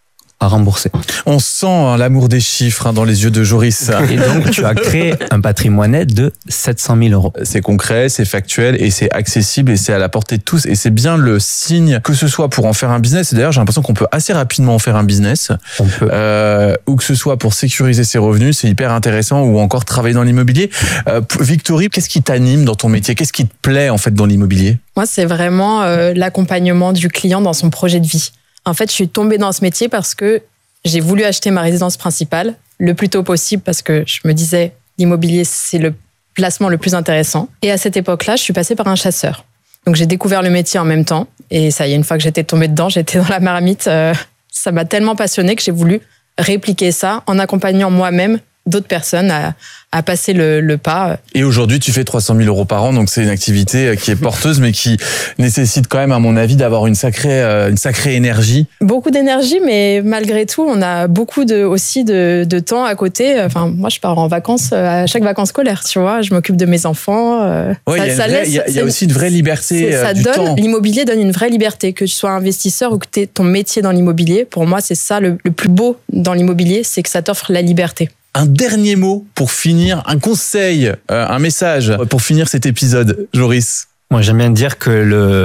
à rembourser. On sent l'amour des chiffres dans les yeux de Joris. Et donc, tu as créé un patrimoine net de 700 000 euros. C'est concret, c'est factuel et c'est accessible et c'est à la portée de tous. Et c'est bien le signe que ce soit pour en faire un business. Et d'ailleurs, j'ai l'impression qu'on peut assez rapidement en faire un business. On peut. Ou que ce soit pour sécuriser ses revenus, c'est hyper intéressant, ou encore travailler dans l'immobilier. Victory, qu'est-ce qui t'anime dans ton métier? Qu'est-ce qui te plaît en fait dans l'immobilier? Moi, c'est vraiment l'accompagnement du client dans son projet de vie. En fait, je suis tombée dans ce métier parce que j'ai voulu acheter ma résidence principale le plus tôt possible parce que je me disais l'immobilier, c'est le placement le plus intéressant. Et à cette époque-là, je suis passée par un chasseur. Donc j'ai découvert le métier en même temps. Et ça y est, une fois que j'étais tombée dedans, j'étais dans la marmite. Ça m'a tellement passionnée que j'ai voulu répliquer ça en accompagnant moi-même d'autres personnes à passer le pas. Et aujourd'hui, tu fais 300 000 euros par an, donc c'est une activité qui est porteuse, mais qui nécessite quand même, à mon avis, d'avoir une sacrée énergie. Beaucoup d'énergie, mais malgré tout, on a beaucoup aussi de temps à côté. Enfin, moi, je pars en vacances à chaque vacances scolaires, tu vois. Je m'occupe de mes enfants. Oui, il y a aussi une vraie liberté du temps. L'immobilier donne une vraie liberté, que tu sois investisseur ou que tu aies ton métier dans l'immobilier. Pour moi, c'est ça le plus beau dans l'immobilier, c'est que ça t'offre la liberté. Un dernier mot pour finir, un conseil, un message pour finir cet épisode, Joris. Moi, j'aime bien dire que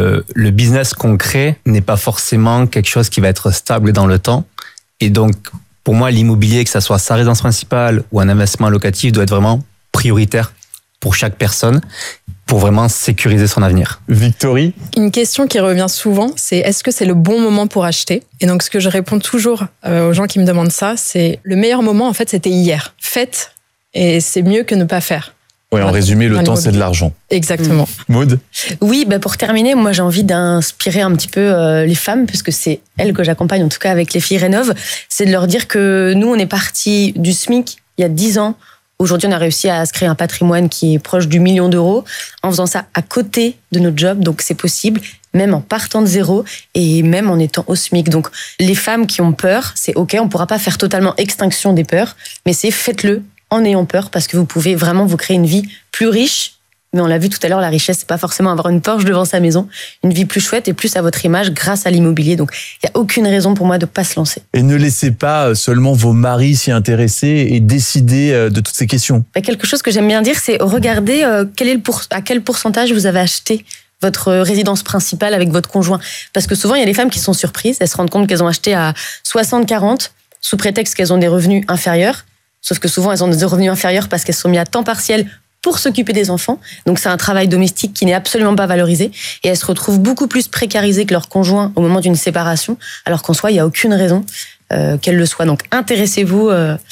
le business qu'on crée n'est pas forcément quelque chose qui va être stable dans le temps. Et donc, pour moi, l'immobilier, que ça soit sa résidence principale ou un investissement locatif, doit être vraiment prioritaire pour chaque personne pour vraiment sécuriser son avenir. Victory ? Une question qui revient souvent, c'est est-ce que c'est le bon moment pour acheter ? Et donc, ce que je réponds toujours aux gens qui me demandent ça, c'est le meilleur moment, en fait, c'était hier. Faites, et c'est mieux que ne pas faire. Oui, en résumé, le temps, c'est de l'argent. Exactement. Maud ? Oui, pour terminer, moi, j'ai envie d'inspirer un petit peu les femmes, puisque c'est elles que j'accompagne, en tout cas avec les filles Rénov', c'est de leur dire que nous, on est partis du SMIC il y a 10 ans. Aujourd'hui, on a réussi à se créer un patrimoine qui est proche du 1 million d'euros en faisant ça à côté de notre job. Donc, c'est possible, même en partant de zéro et même en étant au SMIC. Donc, les femmes qui ont peur, c'est OK. On ne pourra pas faire totalement extinction des peurs, mais faites-le en ayant peur parce que vous pouvez vraiment vous créer une vie plus riche. Mais on l'a vu tout à l'heure, la richesse, c'est pas forcément avoir une Porsche devant sa maison. Une vie plus chouette et plus à votre image grâce à l'immobilier. Donc, il n'y a aucune raison pour moi de ne pas se lancer. Et ne laissez pas seulement vos maris s'y intéresser et décider de toutes ces questions. Quelque chose que j'aime bien dire, c'est regardez à quel pourcentage vous avez acheté votre résidence principale avec votre conjoint. Parce que souvent, il y a des femmes qui sont surprises. Elles se rendent compte qu'elles ont acheté à 60-40 sous prétexte qu'elles ont des revenus inférieurs. Sauf que souvent, elles ont des revenus inférieurs parce qu'elles sont mises à temps partiel pour s'occuper des enfants. Donc, c'est un travail domestique qui n'est absolument pas valorisé. Et elles se retrouvent beaucoup plus précarisées que leur conjoint au moment d'une séparation, alors qu'en soi, il n'y a aucune raison qu'elles le soient. Donc, intéressez-vous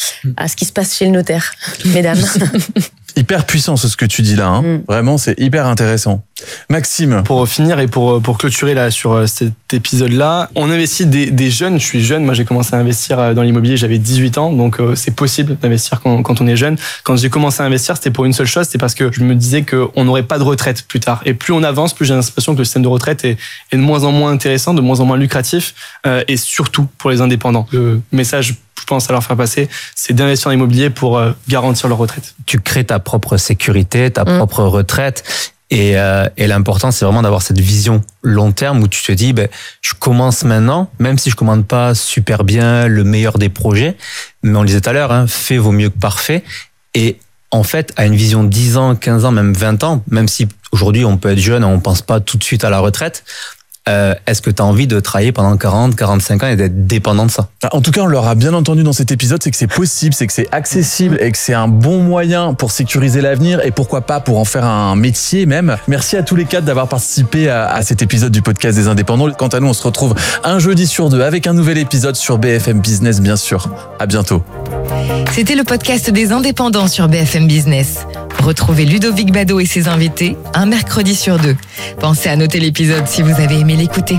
à ce qui se passe chez le notaire, mesdames. Hyper puissant ce que tu dis là. Vraiment, c'est hyper intéressant. Maxime. Pour finir et pour clôturer là sur cet épisode-là, on investit des jeunes. Je suis jeune, moi j'ai commencé à investir dans l'immobilier, j'avais 18 ans, donc c'est possible d'investir quand on est jeune. Quand j'ai commencé à investir, c'était pour une seule chose, c'est parce que je me disais qu'on n'aurait pas de retraite plus tard. Et plus on avance, plus j'ai l'impression que le système de retraite est de moins en moins intéressant, de moins en moins lucratif, et surtout pour les indépendants. Le message, je pense, à leur faire passer, c'est d'investir dans l'immobilier pour garantir leur retraite. Tu crées ta propre sécurité, ta propre retraite. Et l'important, c'est vraiment d'avoir cette vision long terme où tu te dis, je commence maintenant, même si je commande pas super bien le meilleur des projets, mais on le disait tout à l'heure, fait vaut mieux que parfait. Et en fait, à une vision 10 ans, 15 ans, même 20 ans, même si aujourd'hui on peut être jeune et on pense pas tout de suite à la retraite, est-ce que tu as envie de travailler pendant 40, 45 ans et d'être dépendant de ça ? En tout cas, on l'aura bien entendu dans cet épisode, c'est que c'est possible, c'est que c'est accessible et que c'est un bon moyen pour sécuriser l'avenir et pourquoi pas pour en faire un métier même. Merci à tous les quatre d'avoir participé à cet épisode du podcast des indépendants. Quant à nous, on se retrouve un jeudi sur 2 avec un nouvel épisode sur BFM Business, bien sûr. À bientôt. C'était le podcast des indépendants sur BFM Business. Retrouvez Ludovic Bado et ses invités un mercredi sur 2. Pensez à noter l'épisode si vous avez aimé l'écouter.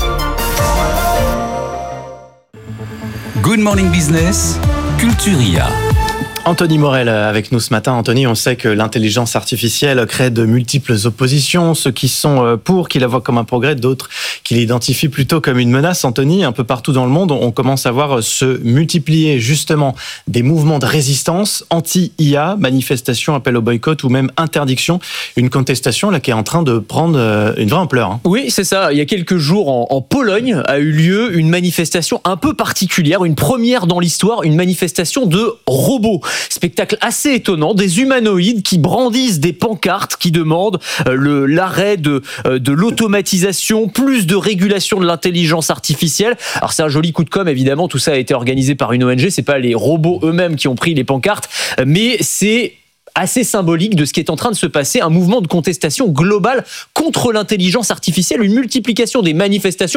Good Morning Business, Culturia. Anthony Morel avec nous ce matin. Anthony, on sait que l'intelligence artificielle crée de multiples oppositions, ceux qui sont pour, qui la voient comme un progrès, d'autres qui l'identifient plutôt comme une menace. Anthony, un peu partout dans le monde, on commence à voir se multiplier justement des mouvements de résistance anti-IA, manifestations, appel au boycott ou même interdiction. Une contestation là qui est en train de prendre une vraie ampleur. Oui, c'est ça. Il y a quelques jours, en Pologne, a eu lieu une manifestation un peu particulière, une première dans l'histoire, une manifestation de robots. Spectacle assez étonnant, des humanoïdes qui brandissent des pancartes qui demandent l'arrêt de l'automatisation, plus de régulation de l'intelligence artificielle. Alors c'est un joli coup de com', évidemment, tout ça a été organisé par une ONG, c'est pas les robots eux-mêmes qui ont pris les pancartes, mais c'est assez symbolique de ce qui est en train de se passer, un mouvement de contestation globale contre l'intelligence artificielle, une multiplication des manifestations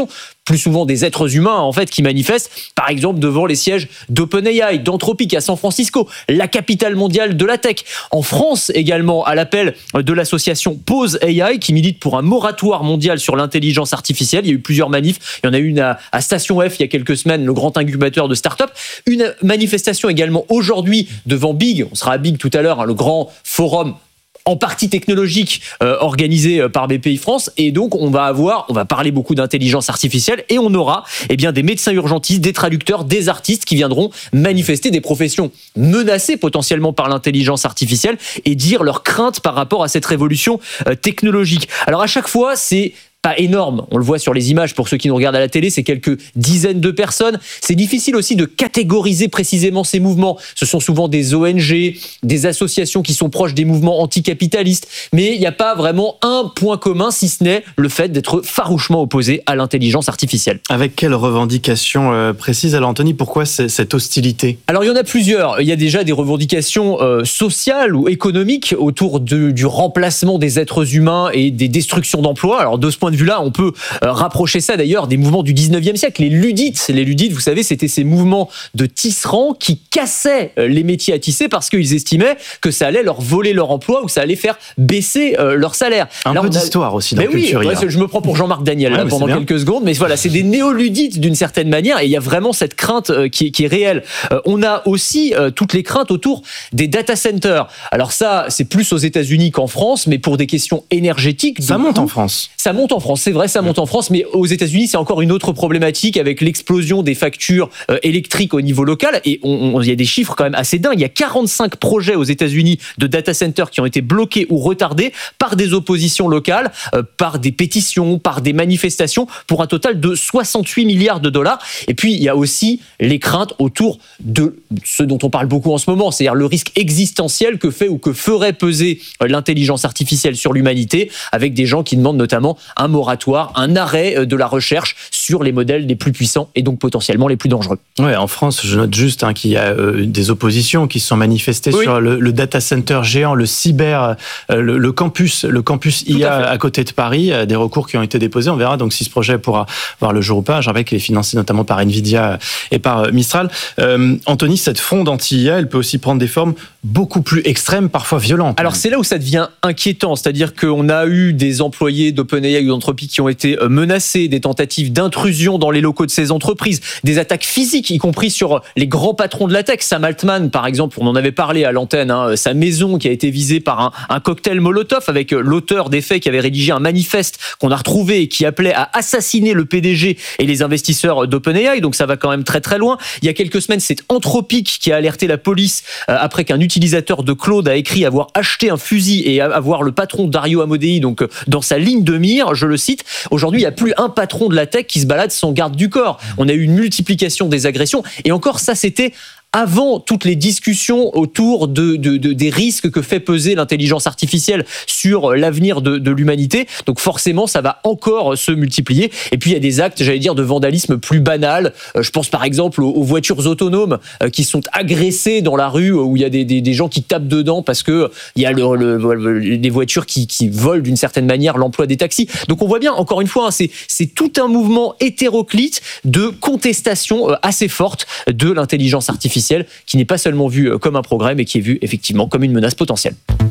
plus souvent des êtres humains en fait qui manifestent, par exemple devant les sièges d'OpenAI, d'Anthropic à San Francisco, la capitale mondiale de la tech. En France également, à l'appel de l'association Pause AI qui milite pour un moratoire mondial sur l'intelligence artificielle. Il y a eu plusieurs manifs. Il y en a une à Station F il y a quelques semaines, le grand incubateur de start-up. Une manifestation également aujourd'hui devant Big. On sera à Big tout à l'heure, le grand forum en partie technologique organisé par BPI France, et donc on va parler beaucoup d'intelligence artificielle, et on aura des médecins urgentistes, des traducteurs, des artistes qui viendront manifester, des professions menacées potentiellement par l'intelligence artificielle, et dire leurs craintes par rapport à cette révolution technologique. Alors à chaque fois, c'est pas énorme, on le voit sur les images pour ceux qui nous regardent à la télé, c'est quelques dizaines de personnes. C'est difficile aussi de catégoriser précisément ces mouvements. Ce sont souvent des ONG, des associations qui sont proches des mouvements anticapitalistes, mais il n'y a pas vraiment un point commun si ce n'est le fait d'être farouchement opposé à l'intelligence artificielle. Avec quelles revendications précises? Alors Anthony, pourquoi cette hostilité? Alors il y en a plusieurs. Il y a déjà des revendications sociales ou économiques autour du remplacement des êtres humains et des destructions d'emplois. Alors de ce point de vue-là, on peut rapprocher ça d'ailleurs des mouvements du 19e siècle. Les ludites, vous savez, c'était ces mouvements de tisserands qui cassaient les métiers à tisser parce qu'ils estimaient que ça allait leur voler leur emploi ou ça allait faire baisser leur salaire. Un peu d'histoire aussi dans la culture. Oui, je me prends pour Jean-Marc Daniel pendant quelques secondes, mais voilà, c'est des néoludites d'une certaine manière, et il y a vraiment cette crainte qui est réelle. On a aussi toutes les craintes autour des data centers. Alors ça, c'est plus aux États-Unis qu'en France, mais pour des questions énergétiques. Ça monte en France. Ça monte en France, c'est vrai, ça monte en France, mais aux États-Unis, c'est encore une autre problématique avec l'explosion des factures électriques au niveau local. Et il y a des chiffres quand même assez dingues. Il y a 45 projets aux États-Unis de data centers qui ont été bloqués ou retardés par des oppositions locales, par des pétitions, par des manifestations, pour un total de 68 milliards de dollars. Et puis, il y a aussi les craintes autour de ce dont on parle beaucoup en ce moment, c'est-à-dire le risque existentiel que fait ou que ferait peser l'intelligence artificielle sur l'humanité, avec des gens qui demandent notamment un moratoire, un arrêt de la recherche sur les modèles les plus puissants et donc potentiellement les plus dangereux. Ouais, en France, je note juste qu'il y a des oppositions qui se sont manifestées sur le data center géant, le campus IA à côté de Paris, des recours qui ont été déposés. On verra donc si ce projet pourra voir le jour ou pas. Je rappelle qu'il est financé notamment par Nvidia et par Mistral. Anthony, cette fronde anti-IA, elle peut aussi prendre des formes beaucoup plus extrêmes, parfois violentes. Alors c'est là où ça devient inquiétant, c'est-à-dire qu'on a eu des employés d'OpenAI ou d'Anthropic qui ont été menacés, des tentatives d'intrusion dans les locaux de ces entreprises, des attaques physiques, y compris sur les grands patrons de la tech. Sam Altman, par exemple, on en avait parlé à l'antenne, sa maison qui a été visée par un cocktail Molotov avec l'auteur des faits qui avait rédigé un manifeste qu'on a retrouvé et qui appelait à assassiner le PDG et les investisseurs d'OpenAI. Donc ça va quand même très très loin. Il y a quelques semaines, c'est Anthropic qui a alerté la police après qu'un utilisateur de Claude a écrit avoir acheté un fusil et avoir le patron Dario Amodei donc dans sa ligne de mire, je le cite. Aujourd'hui, il n'y a plus un patron de la tech qui se balade sans garde du corps. On a eu une multiplication des agressions, et encore ça, c'était avant toutes les discussions autour des risques que fait peser l'intelligence artificielle sur l'avenir de l'humanité. Donc forcément, ça va encore se multiplier. Et puis, il y a des actes, j'allais dire, de vandalisme plus banal. Je pense par exemple aux voitures autonomes qui sont agressées dans la rue, où il y a des gens qui tapent dedans parce que il y a des voitures qui volent d'une certaine manière l'emploi des taxis. Donc on voit bien, encore une fois, c'est tout un mouvement hétéroclite de contestation assez forte de l'intelligence artificielle, qui n'est pas seulement vu comme un progrès, mais qui est vu effectivement comme une menace potentielle.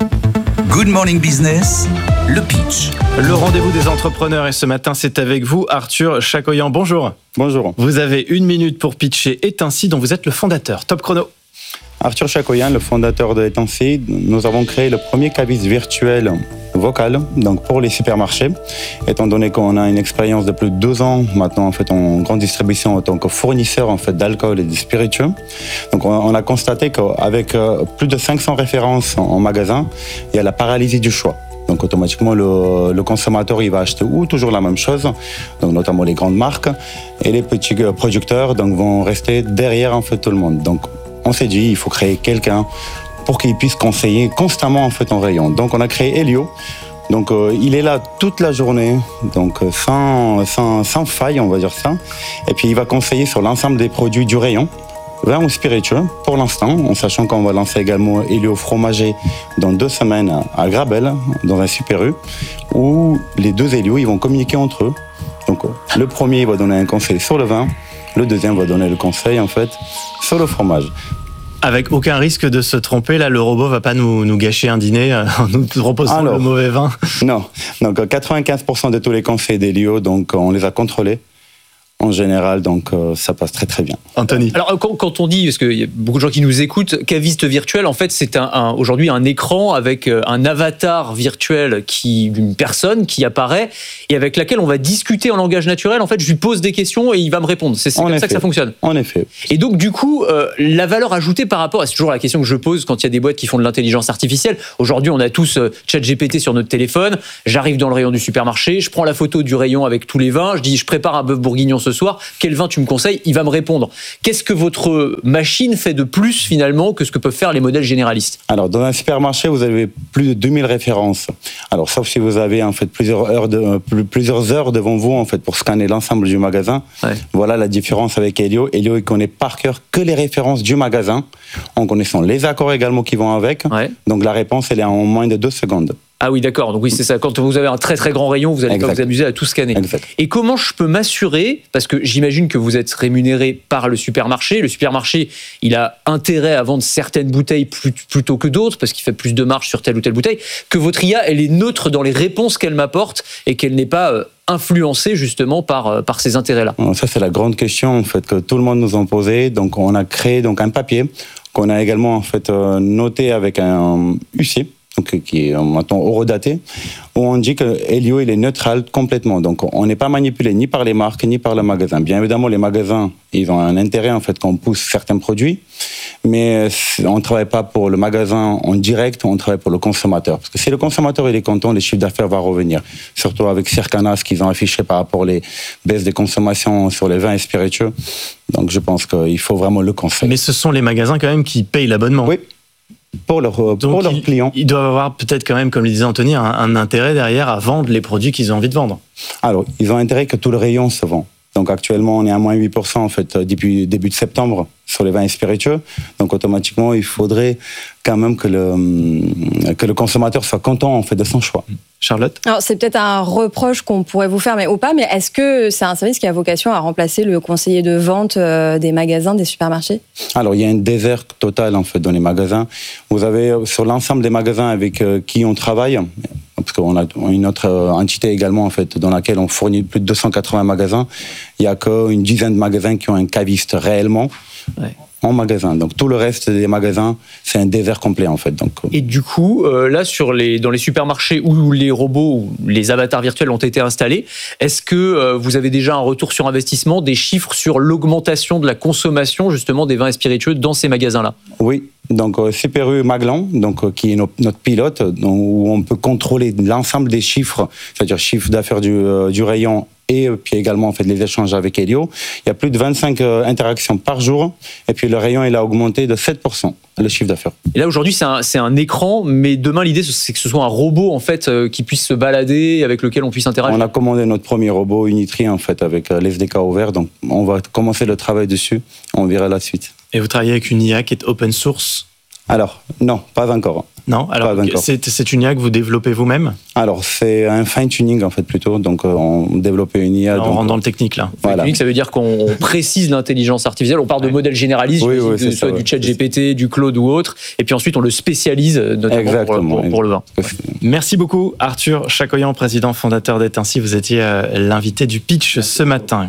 Good Morning Business, le pitch. Le rendez-vous des entrepreneurs, et ce matin, c'est avec vous, Arthur Chakoyan. Bonjour. Bonjour. Vous avez 1 minute pour pitcher Etinci, dont vous êtes le fondateur. Top chrono. Arthur Chakoyan, le fondateur de Etinci. Nous avons créé le premier cabis virtuel vocal, donc pour les supermarchés, étant donné qu'on a une expérience de plus de 2 ans maintenant en fait en grande distribution en tant que fournisseur en fait d'alcool et de spiritueux. Donc on a constaté qu'avec plus de 500 références en magasin, il y a la paralysie du choix. Donc automatiquement le consommateur il va acheter ou toujours la même chose, donc notamment les grandes marques, et les petits producteurs donc vont rester derrière en fait tout le monde. Donc on s'est dit il faut créer quelqu'un pour qu'il puisse conseiller constamment en fait en rayon. Donc on a créé Elio. Donc il est là toute la journée, donc sans faille, on va dire ça. Et puis il va conseiller sur l'ensemble des produits du rayon, vin ou spiritueux pour l'instant, en sachant qu'on va lancer également Elio fromager dans 2 semaines à Grabel, dans un Super U, où les 2 Elio ils vont communiquer entre eux. Donc le premier va donner un conseil sur le vin, le deuxième va donner le conseil en fait sur le fromage. Avec aucun risque de se tromper, là, le robot va pas nous gâcher un dîner en nous proposant le mauvais vin. Non, donc 95% de tous les conseils d'Elio, donc on les a contrôlés. En général, donc ça passe très très bien. Anthony. Alors quand on dit, parce qu'il y a beaucoup de gens qui nous écoutent, caviste virtuel, en fait c'est aujourd'hui un écran avec un avatar virtuel d'une personne qui apparaît et avec laquelle on va discuter en langage naturel. En fait, je lui pose des questions et il va me répondre. C'est comme ça que ça fonctionne. En effet. Et donc du coup, la valeur ajoutée par rapport, c'est toujours la question que je pose quand il y a des boîtes qui font de l'intelligence artificielle. Aujourd'hui, on a tous ChatGPT sur notre téléphone. J'arrive dans le rayon du supermarché, je prends la photo du rayon avec tous les vins, je dis je prépare un bœuf bourguignon ce soir, quel vin tu me conseilles? Il va me répondre. Qu'est-ce que votre machine fait de plus finalement que ce que peuvent faire les modèles généralistes? Alors dans un supermarché, vous avez plus de 2000 références. Alors sauf si vous avez en fait plusieurs heures devant vous en fait pour scanner l'ensemble du magasin. Ouais. Voilà la différence avec Elio. Elio, il connaît par cœur que les références du magasin, en connaissant les accords également qui vont avec. Ouais. Donc la réponse, elle est en moins de 2 secondes. Ah oui, d'accord. Donc oui, c'est ça. Quand vous avez un très très grand rayon, vous allez pas vous amuser à tout scanner. Exact. Et comment je peux m'assurer, parce que j'imagine que vous êtes rémunéré par le supermarché. Le supermarché, il a intérêt à vendre certaines bouteilles plutôt que d'autres, parce qu'il fait plus de marge sur telle ou telle bouteille, que votre IA, elle est neutre dans les réponses qu'elle m'apporte et qu'elle n'est pas influencée justement par ces intérêts-là. Ça, c'est la grande question en fait que tout le monde nous a posée. Donc on a créé donc un papier qu'on a également en fait noté avec un huissier. Donc, qui est maintenant horodaté, où on dit que Elio il est neutral complètement. Donc on n'est pas manipulé ni par les marques ni par le magasin. Bien évidemment, les magasins ils ont un intérêt en fait qu'on pousse certains produits, mais on ne travaille pas pour le magasin en direct, on travaille pour le consommateur. Parce que si le consommateur il est content, les chiffres d'affaires vont revenir. Surtout avec Circana, ce qu'ils ont affiché par rapport aux baisses des consommations sur les vins et spiritueux. Donc je pense qu'il faut vraiment le conseil. Mais ce sont les magasins quand même qui payent l'abonnement. Oui. Pour leurs clients. Ils doivent avoir peut-être quand même, comme le disait Anthony, un intérêt derrière à vendre les produits qu'ils ont envie de vendre. Alors, ils ont intérêt que tout le rayon se vend. Donc actuellement, on est à moins 8% en fait depuis début de septembre sur les vins et spiritueux. Donc automatiquement, il faudrait quand même que le consommateur soit content en fait de son choix. Charlotte? Alors c'est peut-être un reproche qu'on pourrait vous faire, mais est-ce que c'est un service qui a vocation à remplacer le conseiller de vente des magasins, des supermarchés? Alors il y a un désert total en fait dans les magasins. Vous avez sur l'ensemble des magasins avec qui on travaille, parce qu'on a une autre entité également en fait dans laquelle on fournit plus de 280 magasins. Il y a qu'une dizaine de magasins qui ont un caviste réellement. Ouais. En magasin. Donc tout le reste des magasins, c'est un désert complet en fait. Donc, et du coup, là dans les supermarchés où les robots ou les avatars virtuels ont été installés, est-ce que vous avez déjà un retour sur investissement, des chiffres sur l'augmentation de la consommation justement des vins et spiritueux dans ces magasins-là? Oui. Donc CPRU Maglan, donc qui est notre pilote, donc, où on peut contrôler l'ensemble des chiffres, c'est-à-dire chiffre d'affaires du rayon et puis également en fait les échanges avec Elio. Il y a plus de 25 interactions par jour et puis le rayon il a augmenté de 7% le chiffre d'affaires. Et là aujourd'hui c'est un écran, mais demain l'idée c'est que ce soit un robot en fait qui puisse se balader, avec lequel on puisse interagir. On a commandé notre premier robot Unitri en fait avec l'SDK ouvert, donc on va commencer le travail dessus, on verra la suite. Et vous travaillez avec une IA qui est open source? Alors, non, pas encore. Non, alors c'est une IA que vous développez vous-même? Alors, c'est un fine-tuning en fait plutôt, donc on développe une IA. Alors, on rentre dans le technique là. Voilà. Technique, ça veut dire qu'on précise l'intelligence artificielle, on parle de modèles généralistes, soit du ChatGPT, du Claude ou autre, et puis ensuite on le spécialise notamment pour le vin. Merci beaucoup Arthur Chacoyan, président fondateur d'Etinci, vous étiez l'invité du pitch ce matin.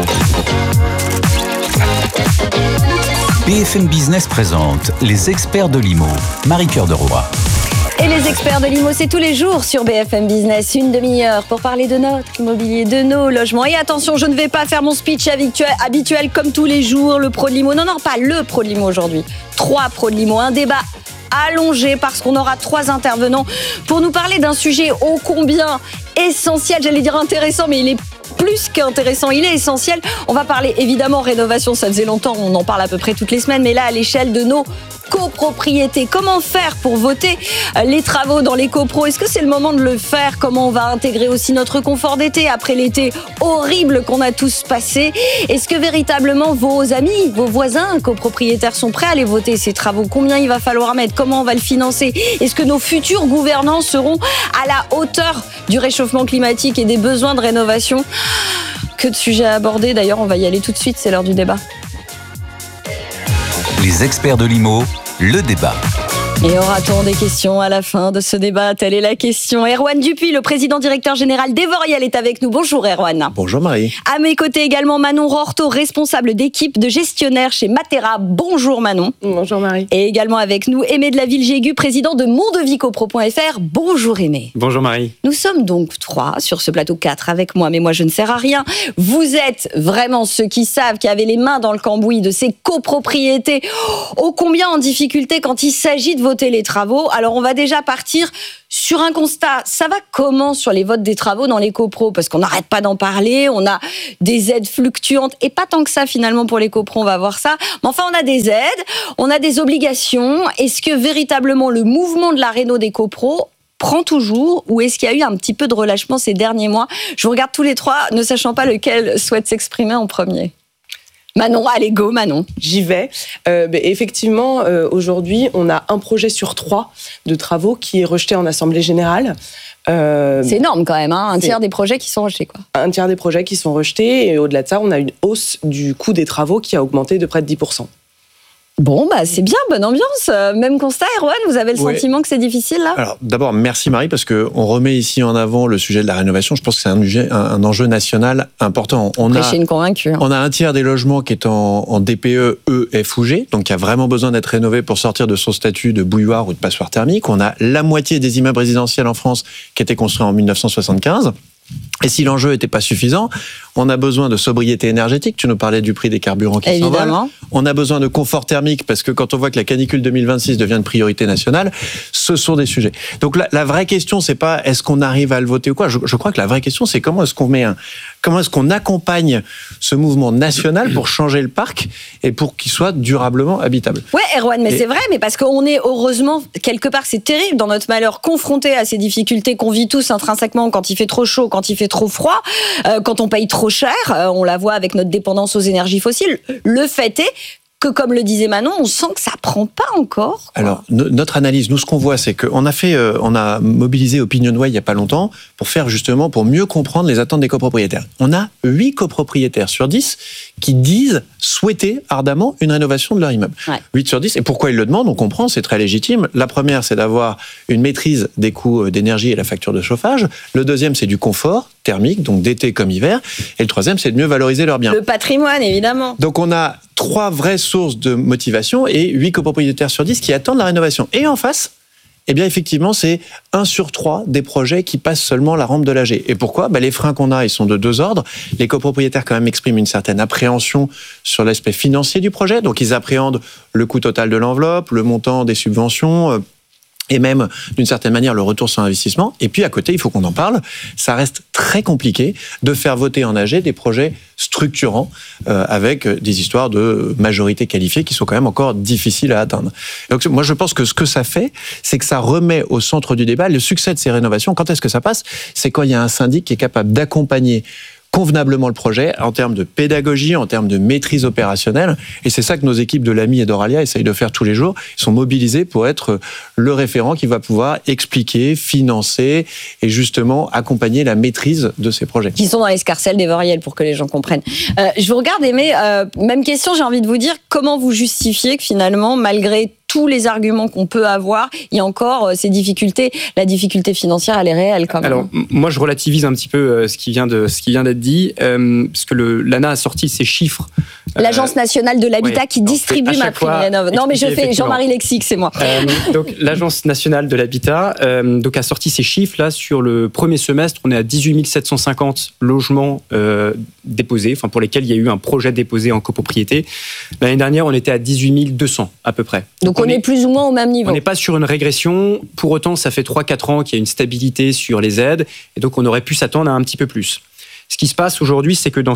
BFM Business présente les experts de l'IMO. Marie-Cœur de Roy. Et les experts de l'IMO, c'est tous les jours sur BFM Business, une demi-heure pour parler de notre immobilier, de nos logements. Et attention, je ne vais pas faire mon speech habituel comme tous les jours, le pro de l'IMO. Non, pas le pro de l'IMO aujourd'hui. 3 pros de l'IMO, un débat allongé parce qu'on aura 3 intervenants pour nous parler d'un sujet ô combien essentiel, j'allais dire intéressant, mais il est plus qu'intéressant, il est essentiel. On va parler évidemment rénovation, ça faisait longtemps, on en parle à peu près toutes les semaines, mais là à l'échelle de nos copropriétés. Comment faire pour voter les travaux dans les copros? Est-ce que c'est le moment de le faire? Comment on va intégrer aussi notre confort d'été après l'été horrible qu'on a tous passé? Est-ce que véritablement vos amis, vos voisins copropriétaires sont prêts à aller voter ces travaux? Combien il va falloir mettre? Comment on va le financer? Est-ce que nos futurs gouvernants seront à la hauteur du réchauffement climatique et des besoins de rénovation? que de sujets à aborder. D'ailleurs, on va y aller tout de suite, c'est l'heure du débat. Les experts de l'IMO, le débat. Et aura-t-on des questions à la fin de ce débat? Telle est la question. Erwan Dupuis, le président directeur général d'Evorial, est avec nous. Bonjour Erwan. Bonjour Marie. À mes côtés également Manon Rorto, responsable d'équipe de gestionnaire chez Matera. Bonjour Manon. Bonjour Marie. Et également avec nous Aimé de la Ville-Jégu, président de mondevicopro.fr. Bonjour Aimé. Bonjour Marie. Nous sommes donc 3 sur ce plateau, 4 avec moi, mais moi je ne sers à rien. Vous êtes vraiment ceux qui savent, qui avaient les mains dans le cambouis de ces copropriétés, ô combien en difficulté quand il s'agit de voter les travaux. Alors on va déjà partir sur un constat. Ça va comment sur les votes des travaux dans les copros? Parce qu'on n'arrête pas d'en parler, on a des aides fluctuantes, et pas tant que ça finalement pour les copros, on va voir ça. Mais enfin on a des aides, on a des obligations. Est-ce que véritablement le mouvement de la réno des copros prend toujours, ou est-ce qu'il y a eu un petit peu de relâchement ces derniers mois? Je vous regarde tous les trois, ne sachant pas lequel souhaite s'exprimer en premier. Manon, allez go Manon. J'y vais. Effectivement, aujourd'hui, on a un projet sur 3 de travaux qui est rejeté en Assemblée Générale. C'est énorme quand même, hein, un tiers des projets qui sont rejetés. Un tiers des projets qui sont rejetés, et au-delà de ça, on a une hausse du coût des travaux qui a augmenté de près de 10%. Bon, c'est bien, bonne ambiance. Même constat, Erwan, vous avez le sentiment que c'est difficile là? Alors d'abord, merci Marie, parce qu'on remet ici en avant le sujet de la rénovation. Je pense que c'est un enjeu national important. Prêcher une convaincue. On a un tiers des logements qui est en DPE, E, F ou G, donc qui a vraiment besoin d'être rénové pour sortir de son statut de bouilloire ou de passoire thermique. On a la moitié des immeubles résidentiels en France qui étaient construits en 1975. Et si l'enjeu n'était pas suffisant, on a besoin de sobriété énergétique. Tu nous parlais du prix des carburants qui s'envolent. On a besoin de confort thermique, parce que quand on voit que la canicule 2026 devient une priorité nationale, ce sont des sujets. Donc la vraie question, c'est pas est-ce qu'on arrive à le voter ou quoi. Je crois que la vraie question, c'est comment est-ce qu'on accompagne ce mouvement national pour changer le parc et pour qu'il soit durablement habitable. Ouais, Erwan, mais c'est vrai, mais parce qu'on est heureusement, quelque part, c'est terrible dans notre malheur, confronté à ces difficultés qu'on vit tous intrinsèquement quand il fait trop chaud, quand il fait trop froid, quand on paye trop cher, on la voit avec notre dépendance aux énergies fossiles. Le fait est que, comme le disait Manon, on sent que ça prend pas encore, quoi. Alors, notre analyse, nous, ce qu'on voit, c'est qu'on a mobilisé OpinionWay il y a pas longtemps pour mieux comprendre les attentes des copropriétaires. On a 8 copropriétaires sur 10 qui disent souhaiter ardemment une rénovation de leur immeuble. Ouais. 8 sur 10. Et pourquoi ils le demandent? On comprend, c'est très légitime. La première, c'est d'avoir une maîtrise des coûts d'énergie et la facture de chauffage. Le deuxième, c'est du confort thermique, donc d'été comme hiver. Et le troisième, c'est de mieux valoriser leurs biens. Le patrimoine, évidemment. Donc on a 3 vraies sources de motivation et 8 copropriétaires sur 10 qui attendent la rénovation. Et en face, eh bien effectivement, c'est 1 sur 3 des projets qui passent seulement la rampe de l'AG. Et pourquoi? Les freins qu'on a, ils sont de 2 ordres. Les copropriétaires quand même expriment une certaine appréhension sur l'aspect financier du projet. Donc ils appréhendent le coût total de l'enveloppe, le montant des subventions, et même, d'une certaine manière, le retour sur investissement. Et puis, à côté, il faut qu'on en parle, ça reste très compliqué de faire voter en AG des projets structurants avec des histoires de majorité qualifiée qui sont quand même encore difficiles à atteindre. Donc, moi, je pense que ce que ça fait, c'est que ça remet au centre du débat le succès de ces rénovations. Quand est-ce que ça passe? C'est quand il y a un syndic qui est capable d'accompagner convenablement le projet en termes de pédagogie, en termes de maîtrise opérationnelle. Et c'est ça que nos équipes de l'AMI et d'Oralia essayent de faire tous les jours. Ils sont mobilisés pour être le référent qui va pouvoir expliquer, financer et justement accompagner la maîtrise de ces projets. Qui sont dans l'escarcelle d'Evorial, pour que les gens comprennent. Je vous regarde, Aimé, même question, j'ai envie de vous dire, comment vous justifiez que finalement, malgré tous les arguments qu'on peut avoir, il y a encore ces difficultés. La difficulté financière, elle est réelle quand même. Alors, moi, je relativise un petit peu ce qui vient d'être dit, parce que l'ANA a sorti ses chiffres. L'Agence nationale de l'habitat qui distribue ma prime rénov. Non, mais je fais Jean-Marie Lexique, c'est moi. Donc, l'Agence nationale de l'habitat a sorti ses chiffres là sur le premier semestre. On est à 18 750 logements déposés, enfin pour lesquels il y a eu un projet déposé en copropriété. L'année dernière, on était à 18 200 à peu près. Donc on est plus ou moins au même niveau. On n'est pas sur une régression. Pour autant, ça fait 3-4 ans qu'il y a une stabilité sur les aides. Et donc, on aurait pu s'attendre à un petit peu plus. Ce qui se passe aujourd'hui, c'est que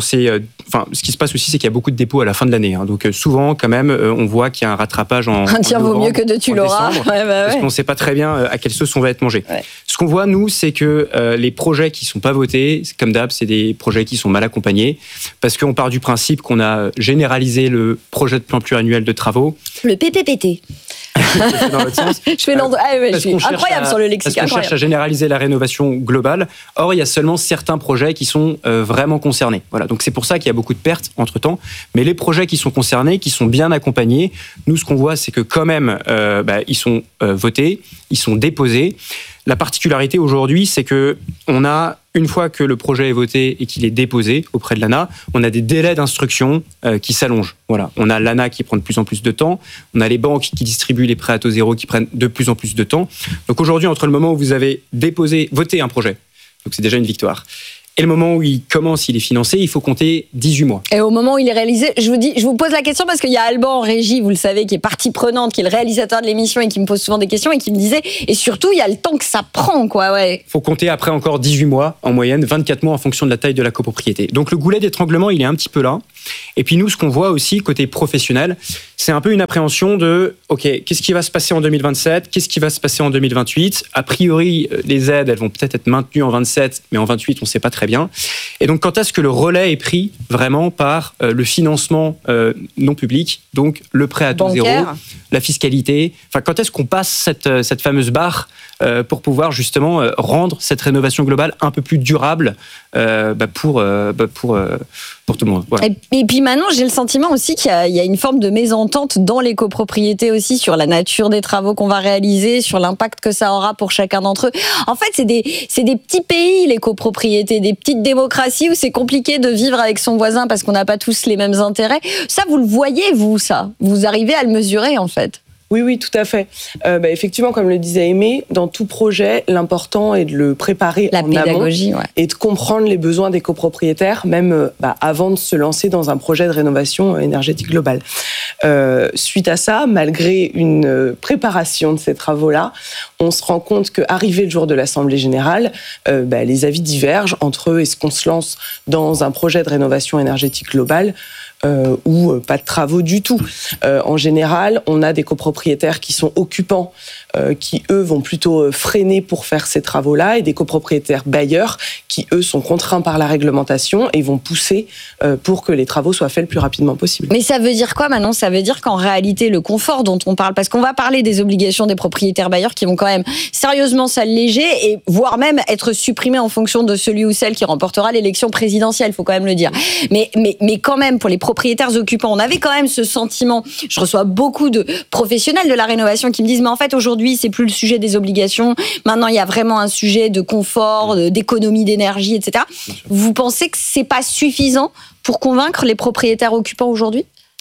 ce qui se passe aussi, c'est qu'il y a beaucoup de dépôts à la fin de l'année. Donc souvent, quand même, on voit qu'il y a un rattrapage en un tir vaut mieux que deux, tu l'auras. Parce qu'on ne sait pas très bien à quelle sauce on va être mangé. Ouais. Ce qu'on voit, nous, c'est que les projets qui ne sont pas votés, comme d'hab, c'est des projets qui sont mal accompagnés, parce qu'on part du principe qu'on a généralisé le projet de plan pluriannuel de travaux. Le PPPT. dans l'autre sens. Je suis incroyable sur le lexique. Parce qu'on cherche à généraliser la rénovation globale. Or, il y a seulement certains projets qui sont vraiment concernés. Voilà. Donc, c'est pour ça qu'il y a beaucoup de pertes entre-temps. Mais les projets qui sont concernés, qui sont bien accompagnés, nous, ce qu'on voit, c'est que quand même, ils sont votés, ils sont déposés. La particularité aujourd'hui, c'est que on a, une fois que le projet est voté et qu'il est déposé auprès de l'ANA, on a des délais d'instruction qui s'allongent. Voilà. On a l'ANA qui prend de plus en plus de temps, on a les banques qui distribuent les prêts à taux zéro qui prennent de plus en plus de temps. Donc aujourd'hui, entre le moment où vous avez voté un projet, donc c'est déjà une victoire, et le moment où il commence, il est financé, il faut compter 18 mois. Et au moment où il est réalisé, je vous pose la question parce qu'il y a Alban en régie, vous le savez, qui est partie prenante, qui est le réalisateur de l'émission et qui me pose souvent des questions et qui me disait, et surtout, il y a le temps que ça prend, quoi, ouais. Faut compter après encore 18 mois en moyenne, 24 mois en fonction de la taille de la copropriété. Donc le goulet d'étranglement, il est un petit peu là. Et puis nous, ce qu'on voit aussi côté professionnel, c'est un peu une appréhension de, OK, qu'est-ce qui va se passer en 2027 ? Qu'est-ce qui va se passer en 2028 ? A priori, les aides, elles vont peut-être être maintenues en 27, mais en 28, on ne sait pas très bien. Et donc, quand est-ce que le relais est pris vraiment par le financement non public, donc le prêt à taux zéro, la fiscalité ? Enfin, quand est-ce qu'on passe cette fameuse barre pour pouvoir justement rendre cette rénovation globale un peu plus durable pour tout le monde. Voilà. Et puis maintenant, j'ai le sentiment aussi qu'il y a une forme de mésentente dans les copropriétés aussi sur la nature des travaux qu'on va réaliser, sur l'impact que ça aura pour chacun d'entre eux. En fait, c'est des petits pays, les copropriétés, des petites démocraties où c'est compliqué de vivre avec son voisin parce qu'on n'a pas tous les mêmes intérêts. Ça, vous le voyez, vous, ça ? Vous arrivez à le mesurer, en fait ? Oui, tout à fait. Effectivement, comme le disait Aimé, dans tout projet, l'important est de le préparer en amont et de comprendre les besoins des copropriétaires, même avant de se lancer dans un projet de rénovation énergétique globale. Suite à ça, malgré une préparation de ces travaux-là, on se rend compte qu'arrivé le jour de l'Assemblée générale, les avis divergent entre eux. Est-ce qu'on se lance dans un projet de rénovation énergétique globale ou pas de travaux du tout. En général, on a des copropriétaires qui sont occupants, qui eux vont plutôt freiner pour faire ces travaux-là, et des copropriétaires bailleurs qui eux sont contraints par la réglementation et vont pousser pour que les travaux soient faits le plus rapidement possible. Mais ça veut dire quoi maintenant ? Ça veut dire qu'en réalité, le confort dont on parle, parce qu'on va parler des obligations des propriétaires bailleurs qui vont quand même sérieusement s'alléger et voire même être supprimés en fonction de celui ou celle qui remportera l'élection présidentielle, il faut quand même le dire. Mais quand même, pour les propriétaires occupants, on avait quand même ce sentiment. Je reçois beaucoup de professionnels de la rénovation qui me disent, mais en fait, aujourd'hui, c'est plus le sujet des obligations. Maintenant, il y a vraiment un sujet de confort, d'économie d'énergie, etc. Vous pensez que c'est pas suffisant pour convaincre les propriétaires occupants aujourd'hui ?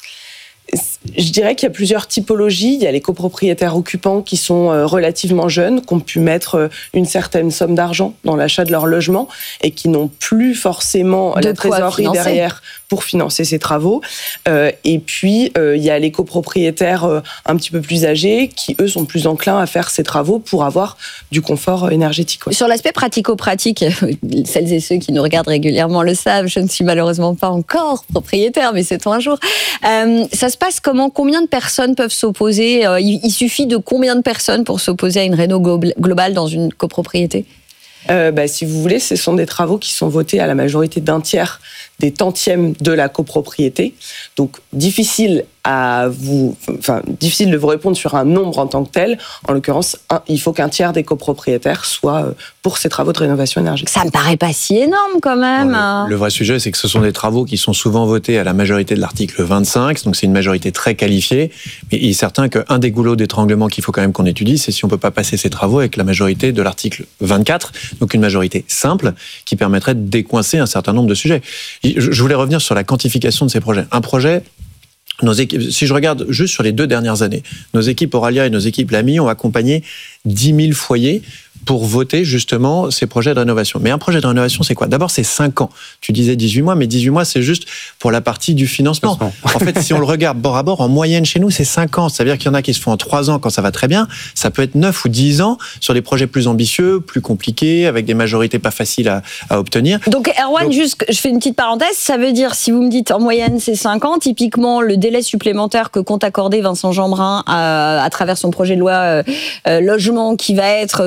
Je dirais qu'il y a plusieurs typologies. Il y a les copropriétaires occupants qui sont relativement jeunes, qui ont pu mettre une certaine somme d'argent dans l'achat de leur logement et qui n'ont plus forcément la trésorerie derrière pour financer ces travaux. Et puis, il y a les copropriétaires un petit peu plus âgés qui, eux, sont plus enclins à faire ces travaux pour avoir du confort énergétique. Ouais. Sur l'aspect pratico-pratique, celles et ceux qui nous regardent régulièrement le savent, je ne suis malheureusement pas encore propriétaire, mais c'est un jour. Ça se passe comment ? Combien de personnes peuvent s'opposer ? Il suffit de combien de personnes pour s'opposer à une réno globale dans une copropriété ? Si vous voulez, ce sont des travaux qui sont votés à la majorité d'un tiers des tantièmes de la copropriété. Donc, difficile de vous répondre sur un nombre en tant que tel. En l'occurrence, il faut qu'un tiers des copropriétaires soient pour ces travaux de rénovation énergétique. Ça me paraît pas si énorme quand même. Le vrai sujet, c'est que ce sont des travaux qui sont souvent votés à la majorité de l'article 25, donc c'est une majorité très qualifiée. Mais il est certain qu'un des goulots d'étranglement qu'il faut quand même qu'on étudie, c'est si on peut pas passer ces travaux avec la majorité de l'article 24, donc une majorité simple qui permettrait de décoincer un certain nombre de sujets. Je voulais revenir sur la quantification de ces projets. Un projet, si je regarde juste sur les 2 dernières années, nos équipes Auralia et nos équipes Lamy ont accompagné 10 000 foyers pour voter justement ces projets de rénovation. Mais un projet de rénovation, c'est quoi ? D'abord, c'est 5 ans. Tu disais 18 mois, mais 18 mois, c'est juste pour la partie du financement. En fait, si on le regarde bord à bord, en moyenne chez nous, c'est 5 ans. Ça veut dire qu'il y en a qui se font en 3 ans quand ça va très bien. Ça peut être 9 ou 10 ans sur des projets plus ambitieux, plus compliqués, avec des majorités pas faciles à obtenir. Donc, Erwan, juste, je fais une petite parenthèse. Ça veut dire, si vous me dites en moyenne, c'est 5 ans, typiquement, le délai supplémentaire que compte accorder Vincent Jeanbrun à travers son projet de loi logement qui va être voté incessamment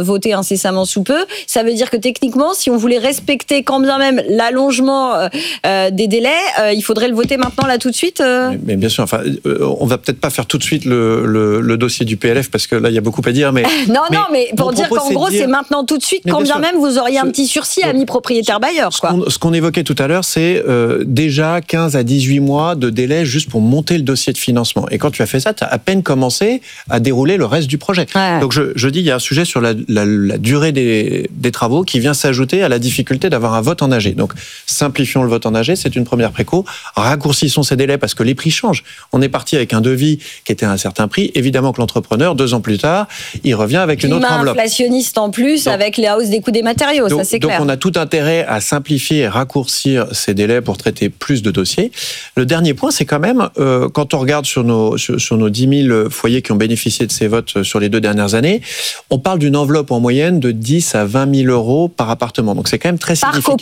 incessamment sous peu. Ça veut dire que techniquement, si on voulait respecter quand bien même l'allongement des délais, il faudrait le voter maintenant, là, tout de suite. Mais bien sûr, enfin, on va peut-être pas faire tout de suite le dossier du PLF parce que là, il y a beaucoup à dire. Mais mais pour dire qu'en gros, c'est maintenant tout de suite, quand bien même vous auriez un petit sursis à mi-propriétaire bailleur. Ce qu'on évoquait tout à l'heure, c'est déjà 15 à 18 mois de délai juste pour monter le dossier de financement. Et quand tu as fait ça, tu as à peine commencé à dérouler le reste du projet. Ouais. Donc je dis, il y a un sujet sur la durée des travaux qui vient s'ajouter à la difficulté d'avoir un vote en AG. Donc simplifions le vote en AG, c'est une première préco. Raccourcissons ces délais parce que les prix changent. On est parti avec un devis qui était à un certain prix. Évidemment que l'entrepreneur, 2 ans plus tard, il revient avec une autre enveloppe. Inflationniste en plus, donc, avec les hausses des coûts des matériaux, ça c'est clair. Donc on a tout intérêt à simplifier et raccourcir ces délais pour traiter plus de dossiers. Le dernier point, c'est quand même, quand on regarde sur nos 10 000 foyers qui ont bénéficié de ces votes sur les 2 dernières années, on parle d'une enveloppe en moyenne de 10 à 20 000 euros par appartement. Donc c'est quand même très significatif.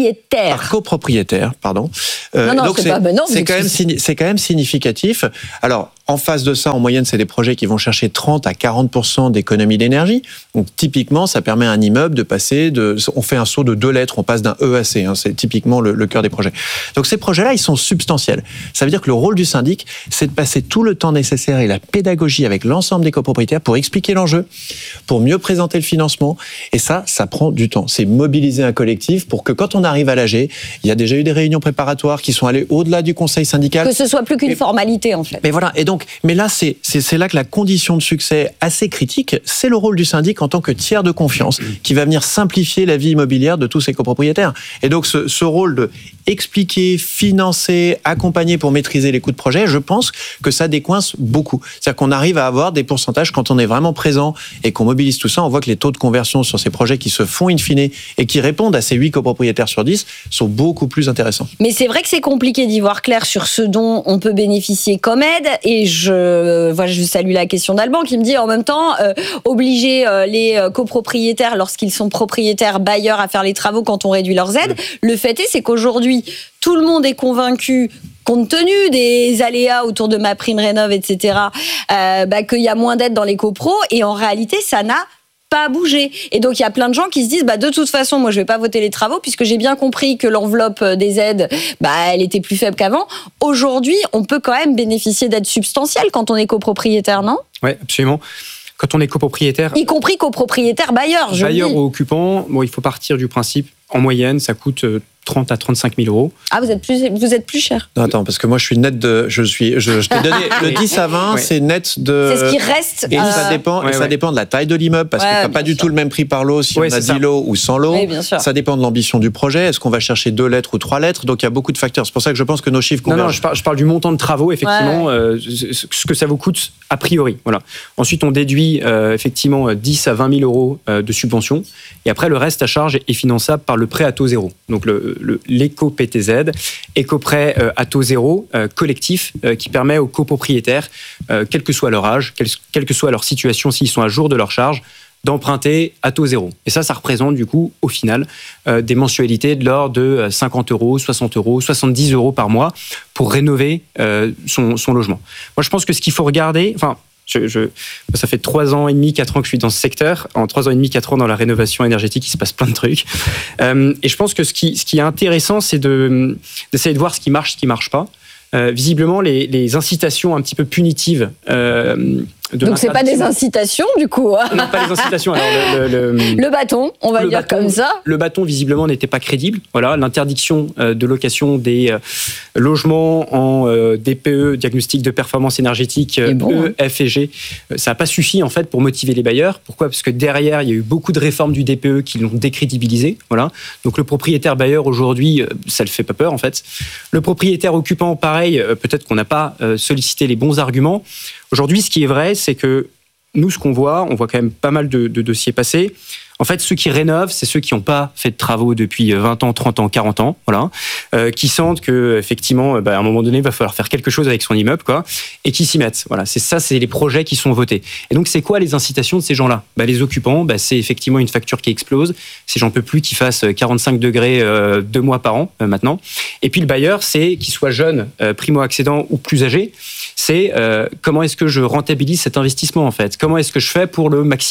Par copropriétaire, pardon. Donc c'est quand même significatif. Alors, en face de ça, en moyenne, c'est des projets qui vont chercher 30 à 40% d'économie d'énergie. Donc, typiquement, ça permet à un immeuble de passer on fait un saut de 2 lettres, on passe d'un E à C. C'est typiquement le cœur des projets. Donc, ces projets-là, ils sont substantiels. Ça veut dire que le rôle du syndic, c'est de passer tout le temps nécessaire et la pédagogie avec l'ensemble des copropriétaires pour expliquer l'enjeu, pour mieux présenter le financement. Et ça prend du temps. C'est mobiliser un collectif pour que quand on arrive à l'AG, il y a déjà eu des réunions préparatoires qui sont allées au-delà du conseil syndical. Que ce soit plus qu'une formalité, en fait. Mais voilà. Et donc, mais là, c'est là que la condition de succès assez critique, c'est le rôle du syndic en tant que tiers de confiance qui va venir simplifier la vie immobilière de tous ces copropriétaires. Et donc, ce rôle de expliquer, financer, accompagner pour maîtriser les coûts de projet, je pense que ça décoince beaucoup. C'est-à-dire qu'on arrive à avoir des pourcentages quand on est vraiment présent et qu'on mobilise tout ça. On voit que les taux de conversion sur ces projets qui se font in fine et qui répondent à ces 8 copropriétaires sur 10 sont beaucoup plus intéressants. Mais c'est vrai que c'est compliqué d'y voir clair sur ce dont on peut bénéficier comme aide. Et je salue la question d'Alban qui me dit en même temps, obliger les copropriétaires lorsqu'ils sont propriétaires bailleurs à faire les travaux quand on réduit leurs aides. Le fait est, c'est qu'aujourd'hui, tout le monde est convaincu, compte tenu des aléas autour de MaPrimeRénov', etc., qu'il y a moins d'aides dans les copros. Et en réalité, ça n'a pas bougé. Et donc, il y a plein de gens qui se disent, de toute façon, moi, je vais pas voter les travaux puisque j'ai bien compris que l'enveloppe des aides, elle était plus faible qu'avant. Aujourd'hui, on peut quand même bénéficier d'aides substantielles quand on est copropriétaire, non ? Oui, absolument. Quand on est copropriétaire... Y compris copropriétaire bailleur, je bailleur dis. ou occupant, il faut partir du principe, en moyenne, ça coûte 30 à 35 000 euros. Ah, vous êtes plus cher. Non, attends, parce que moi, je suis net de... Je t'ai donné le 10 à 20, c'est net de... C'est ce qui reste. Et ça dépend de la taille de l'immeuble, parce que tu n'as pas du tout le même prix par lot si on a 10 lots ou 100 lots. Oui, ça dépend de l'ambition du projet. Est-ce qu'on va chercher 2 lettres ou 3 lettres ? Donc, il y a beaucoup de facteurs. C'est pour ça que je pense que nos chiffres convergent. Non, je parle du montant de travaux, effectivement, ce que ça vous coûte a priori. Voilà. Ensuite, on déduit effectivement 10 à 20 000 euros de subvention. Et après, le reste à charge est finançable par le prêt à taux zéro. Donc, l'éco-PTZ, éco-prêt à taux zéro collectif qui permet aux copropriétaires, quel que soit leur âge, quelle que soit leur situation, s'ils sont à jour de leur charge, d'emprunter à taux zéro. Et ça représente du coup, au final, des mensualités de l'ordre de 50 euros, 60 euros, 70 euros par mois pour rénover son logement. Moi, je pense que ce qu'il faut regarder... ça fait 3 ans et demi, 4 ans que je suis dans ce secteur. En 3 ans et demi, 4 ans dans la rénovation énergétique, il se passe plein de trucs. Et je pense que ce qui est intéressant, c'est d'essayer de voir ce qui marche pas. Visiblement, les incitations un petit peu punitives. Donc c'est pas des incitations du coup. Non, pas des incitations. Alors le bâton, on va le dire comme ça. Le bâton visiblement n'était pas crédible. Voilà, l'interdiction de location des logements en DPE, diagnostic de performance énergétique, F et G, ça n'a pas suffi en fait pour motiver les bailleurs. Pourquoi ? Parce que derrière il y a eu beaucoup de réformes du DPE qui l'ont décrédibilisé. Voilà. Donc le propriétaire bailleur aujourd'hui, ça le fait pas peur en fait. Le propriétaire occupant, pareil, peut-être qu'on n'a pas sollicité les bons arguments. Aujourd'hui, ce qui est vrai, c'est que nous, ce qu'on voit, on voit quand même pas mal de dossiers passer. En fait, ceux qui rénovent, c'est ceux qui n'ont pas fait de travaux depuis 20 ans, 30 ans, 40 ans, voilà, qui sentent que effectivement, à un moment donné, il va falloir faire quelque chose avec son immeuble, quoi, et qui s'y mettent. Voilà, c'est les projets qui sont votés. Et donc, c'est quoi les incitations de ces gens-là ? Les occupants, c'est effectivement une facture qui explose. C'est j'en peux plus qu'il fasse 45 degrés 2 mois par an maintenant. Et puis le bailleur, c'est qu'il soit jeune, primo-accédant ou plus âgé. C'est comment est-ce que je rentabilise cet investissement en fait ? Comment est-ce que je fais pour le maximiser ?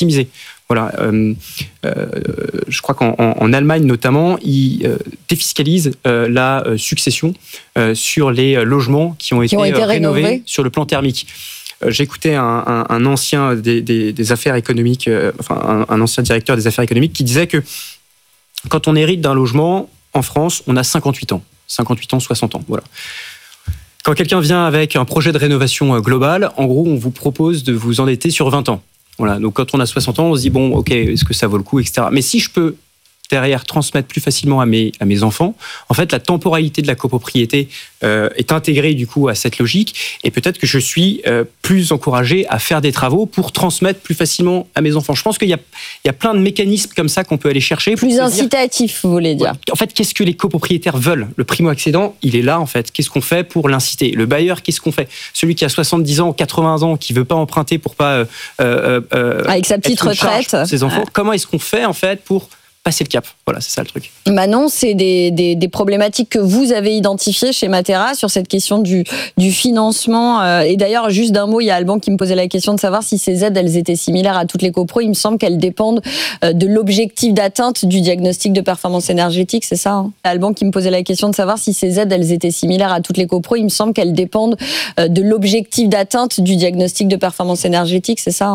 Voilà. Je crois qu'en Allemagne notamment, ils défiscalisent la succession sur les logements qui ont été rénovés sur le plan thermique. J'écoutais un ancien des affaires économiques, un ancien directeur des affaires économiques qui disait que quand on hérite d'un logement en France, on a 58 ans, 60 ans, voilà. Quand quelqu'un vient avec un projet de rénovation globale, en gros, on vous propose de vous endetter sur 20 ans. Voilà. Donc quand on a 60 ans, on se dit bon, ok, est-ce que ça vaut le coup, etc. Mais si je peux derrière transmettre plus facilement à mes enfants, en fait, la temporalité de la copropriété est intégrée du coup à cette logique, et peut-être que je suis plus encouragé à faire des travaux pour transmettre plus facilement à mes enfants. Je pense qu'il y a plein de mécanismes comme ça qu'on peut aller chercher. Plus incitatif, vous voulez dire. En fait, qu'est-ce que les copropriétaires veulent? Le primo-accédant, il est là, en fait. Qu'est-ce qu'on fait pour l'inciter? Le bailleur, qu'est-ce qu'on fait? Celui qui a 70 ans, 80 ans, qui veut pas emprunter pour pas avec sa petite retraite pour ses enfants, comment est-ce qu'on fait, en fait, pour passer le cap? Voilà, c'est ça le truc. Manon, c'est des problématiques que vous avez identifiées chez Matera sur cette question du financement. Et d'ailleurs, juste d'un mot, il y a Alban qui me posait la question de savoir si ces aides, elles étaient similaires à toutes les copros. Il me semble qu'elles dépendent de l'objectif d'atteinte du diagnostic de performance énergétique, c'est ça, hein? Alban qui me posait la question de savoir si ces aides, elles étaient similaires à toutes les copros. Il me semble qu'elles dépendent de l'objectif d'atteinte du diagnostic de performance énergétique, c'est ça, hein?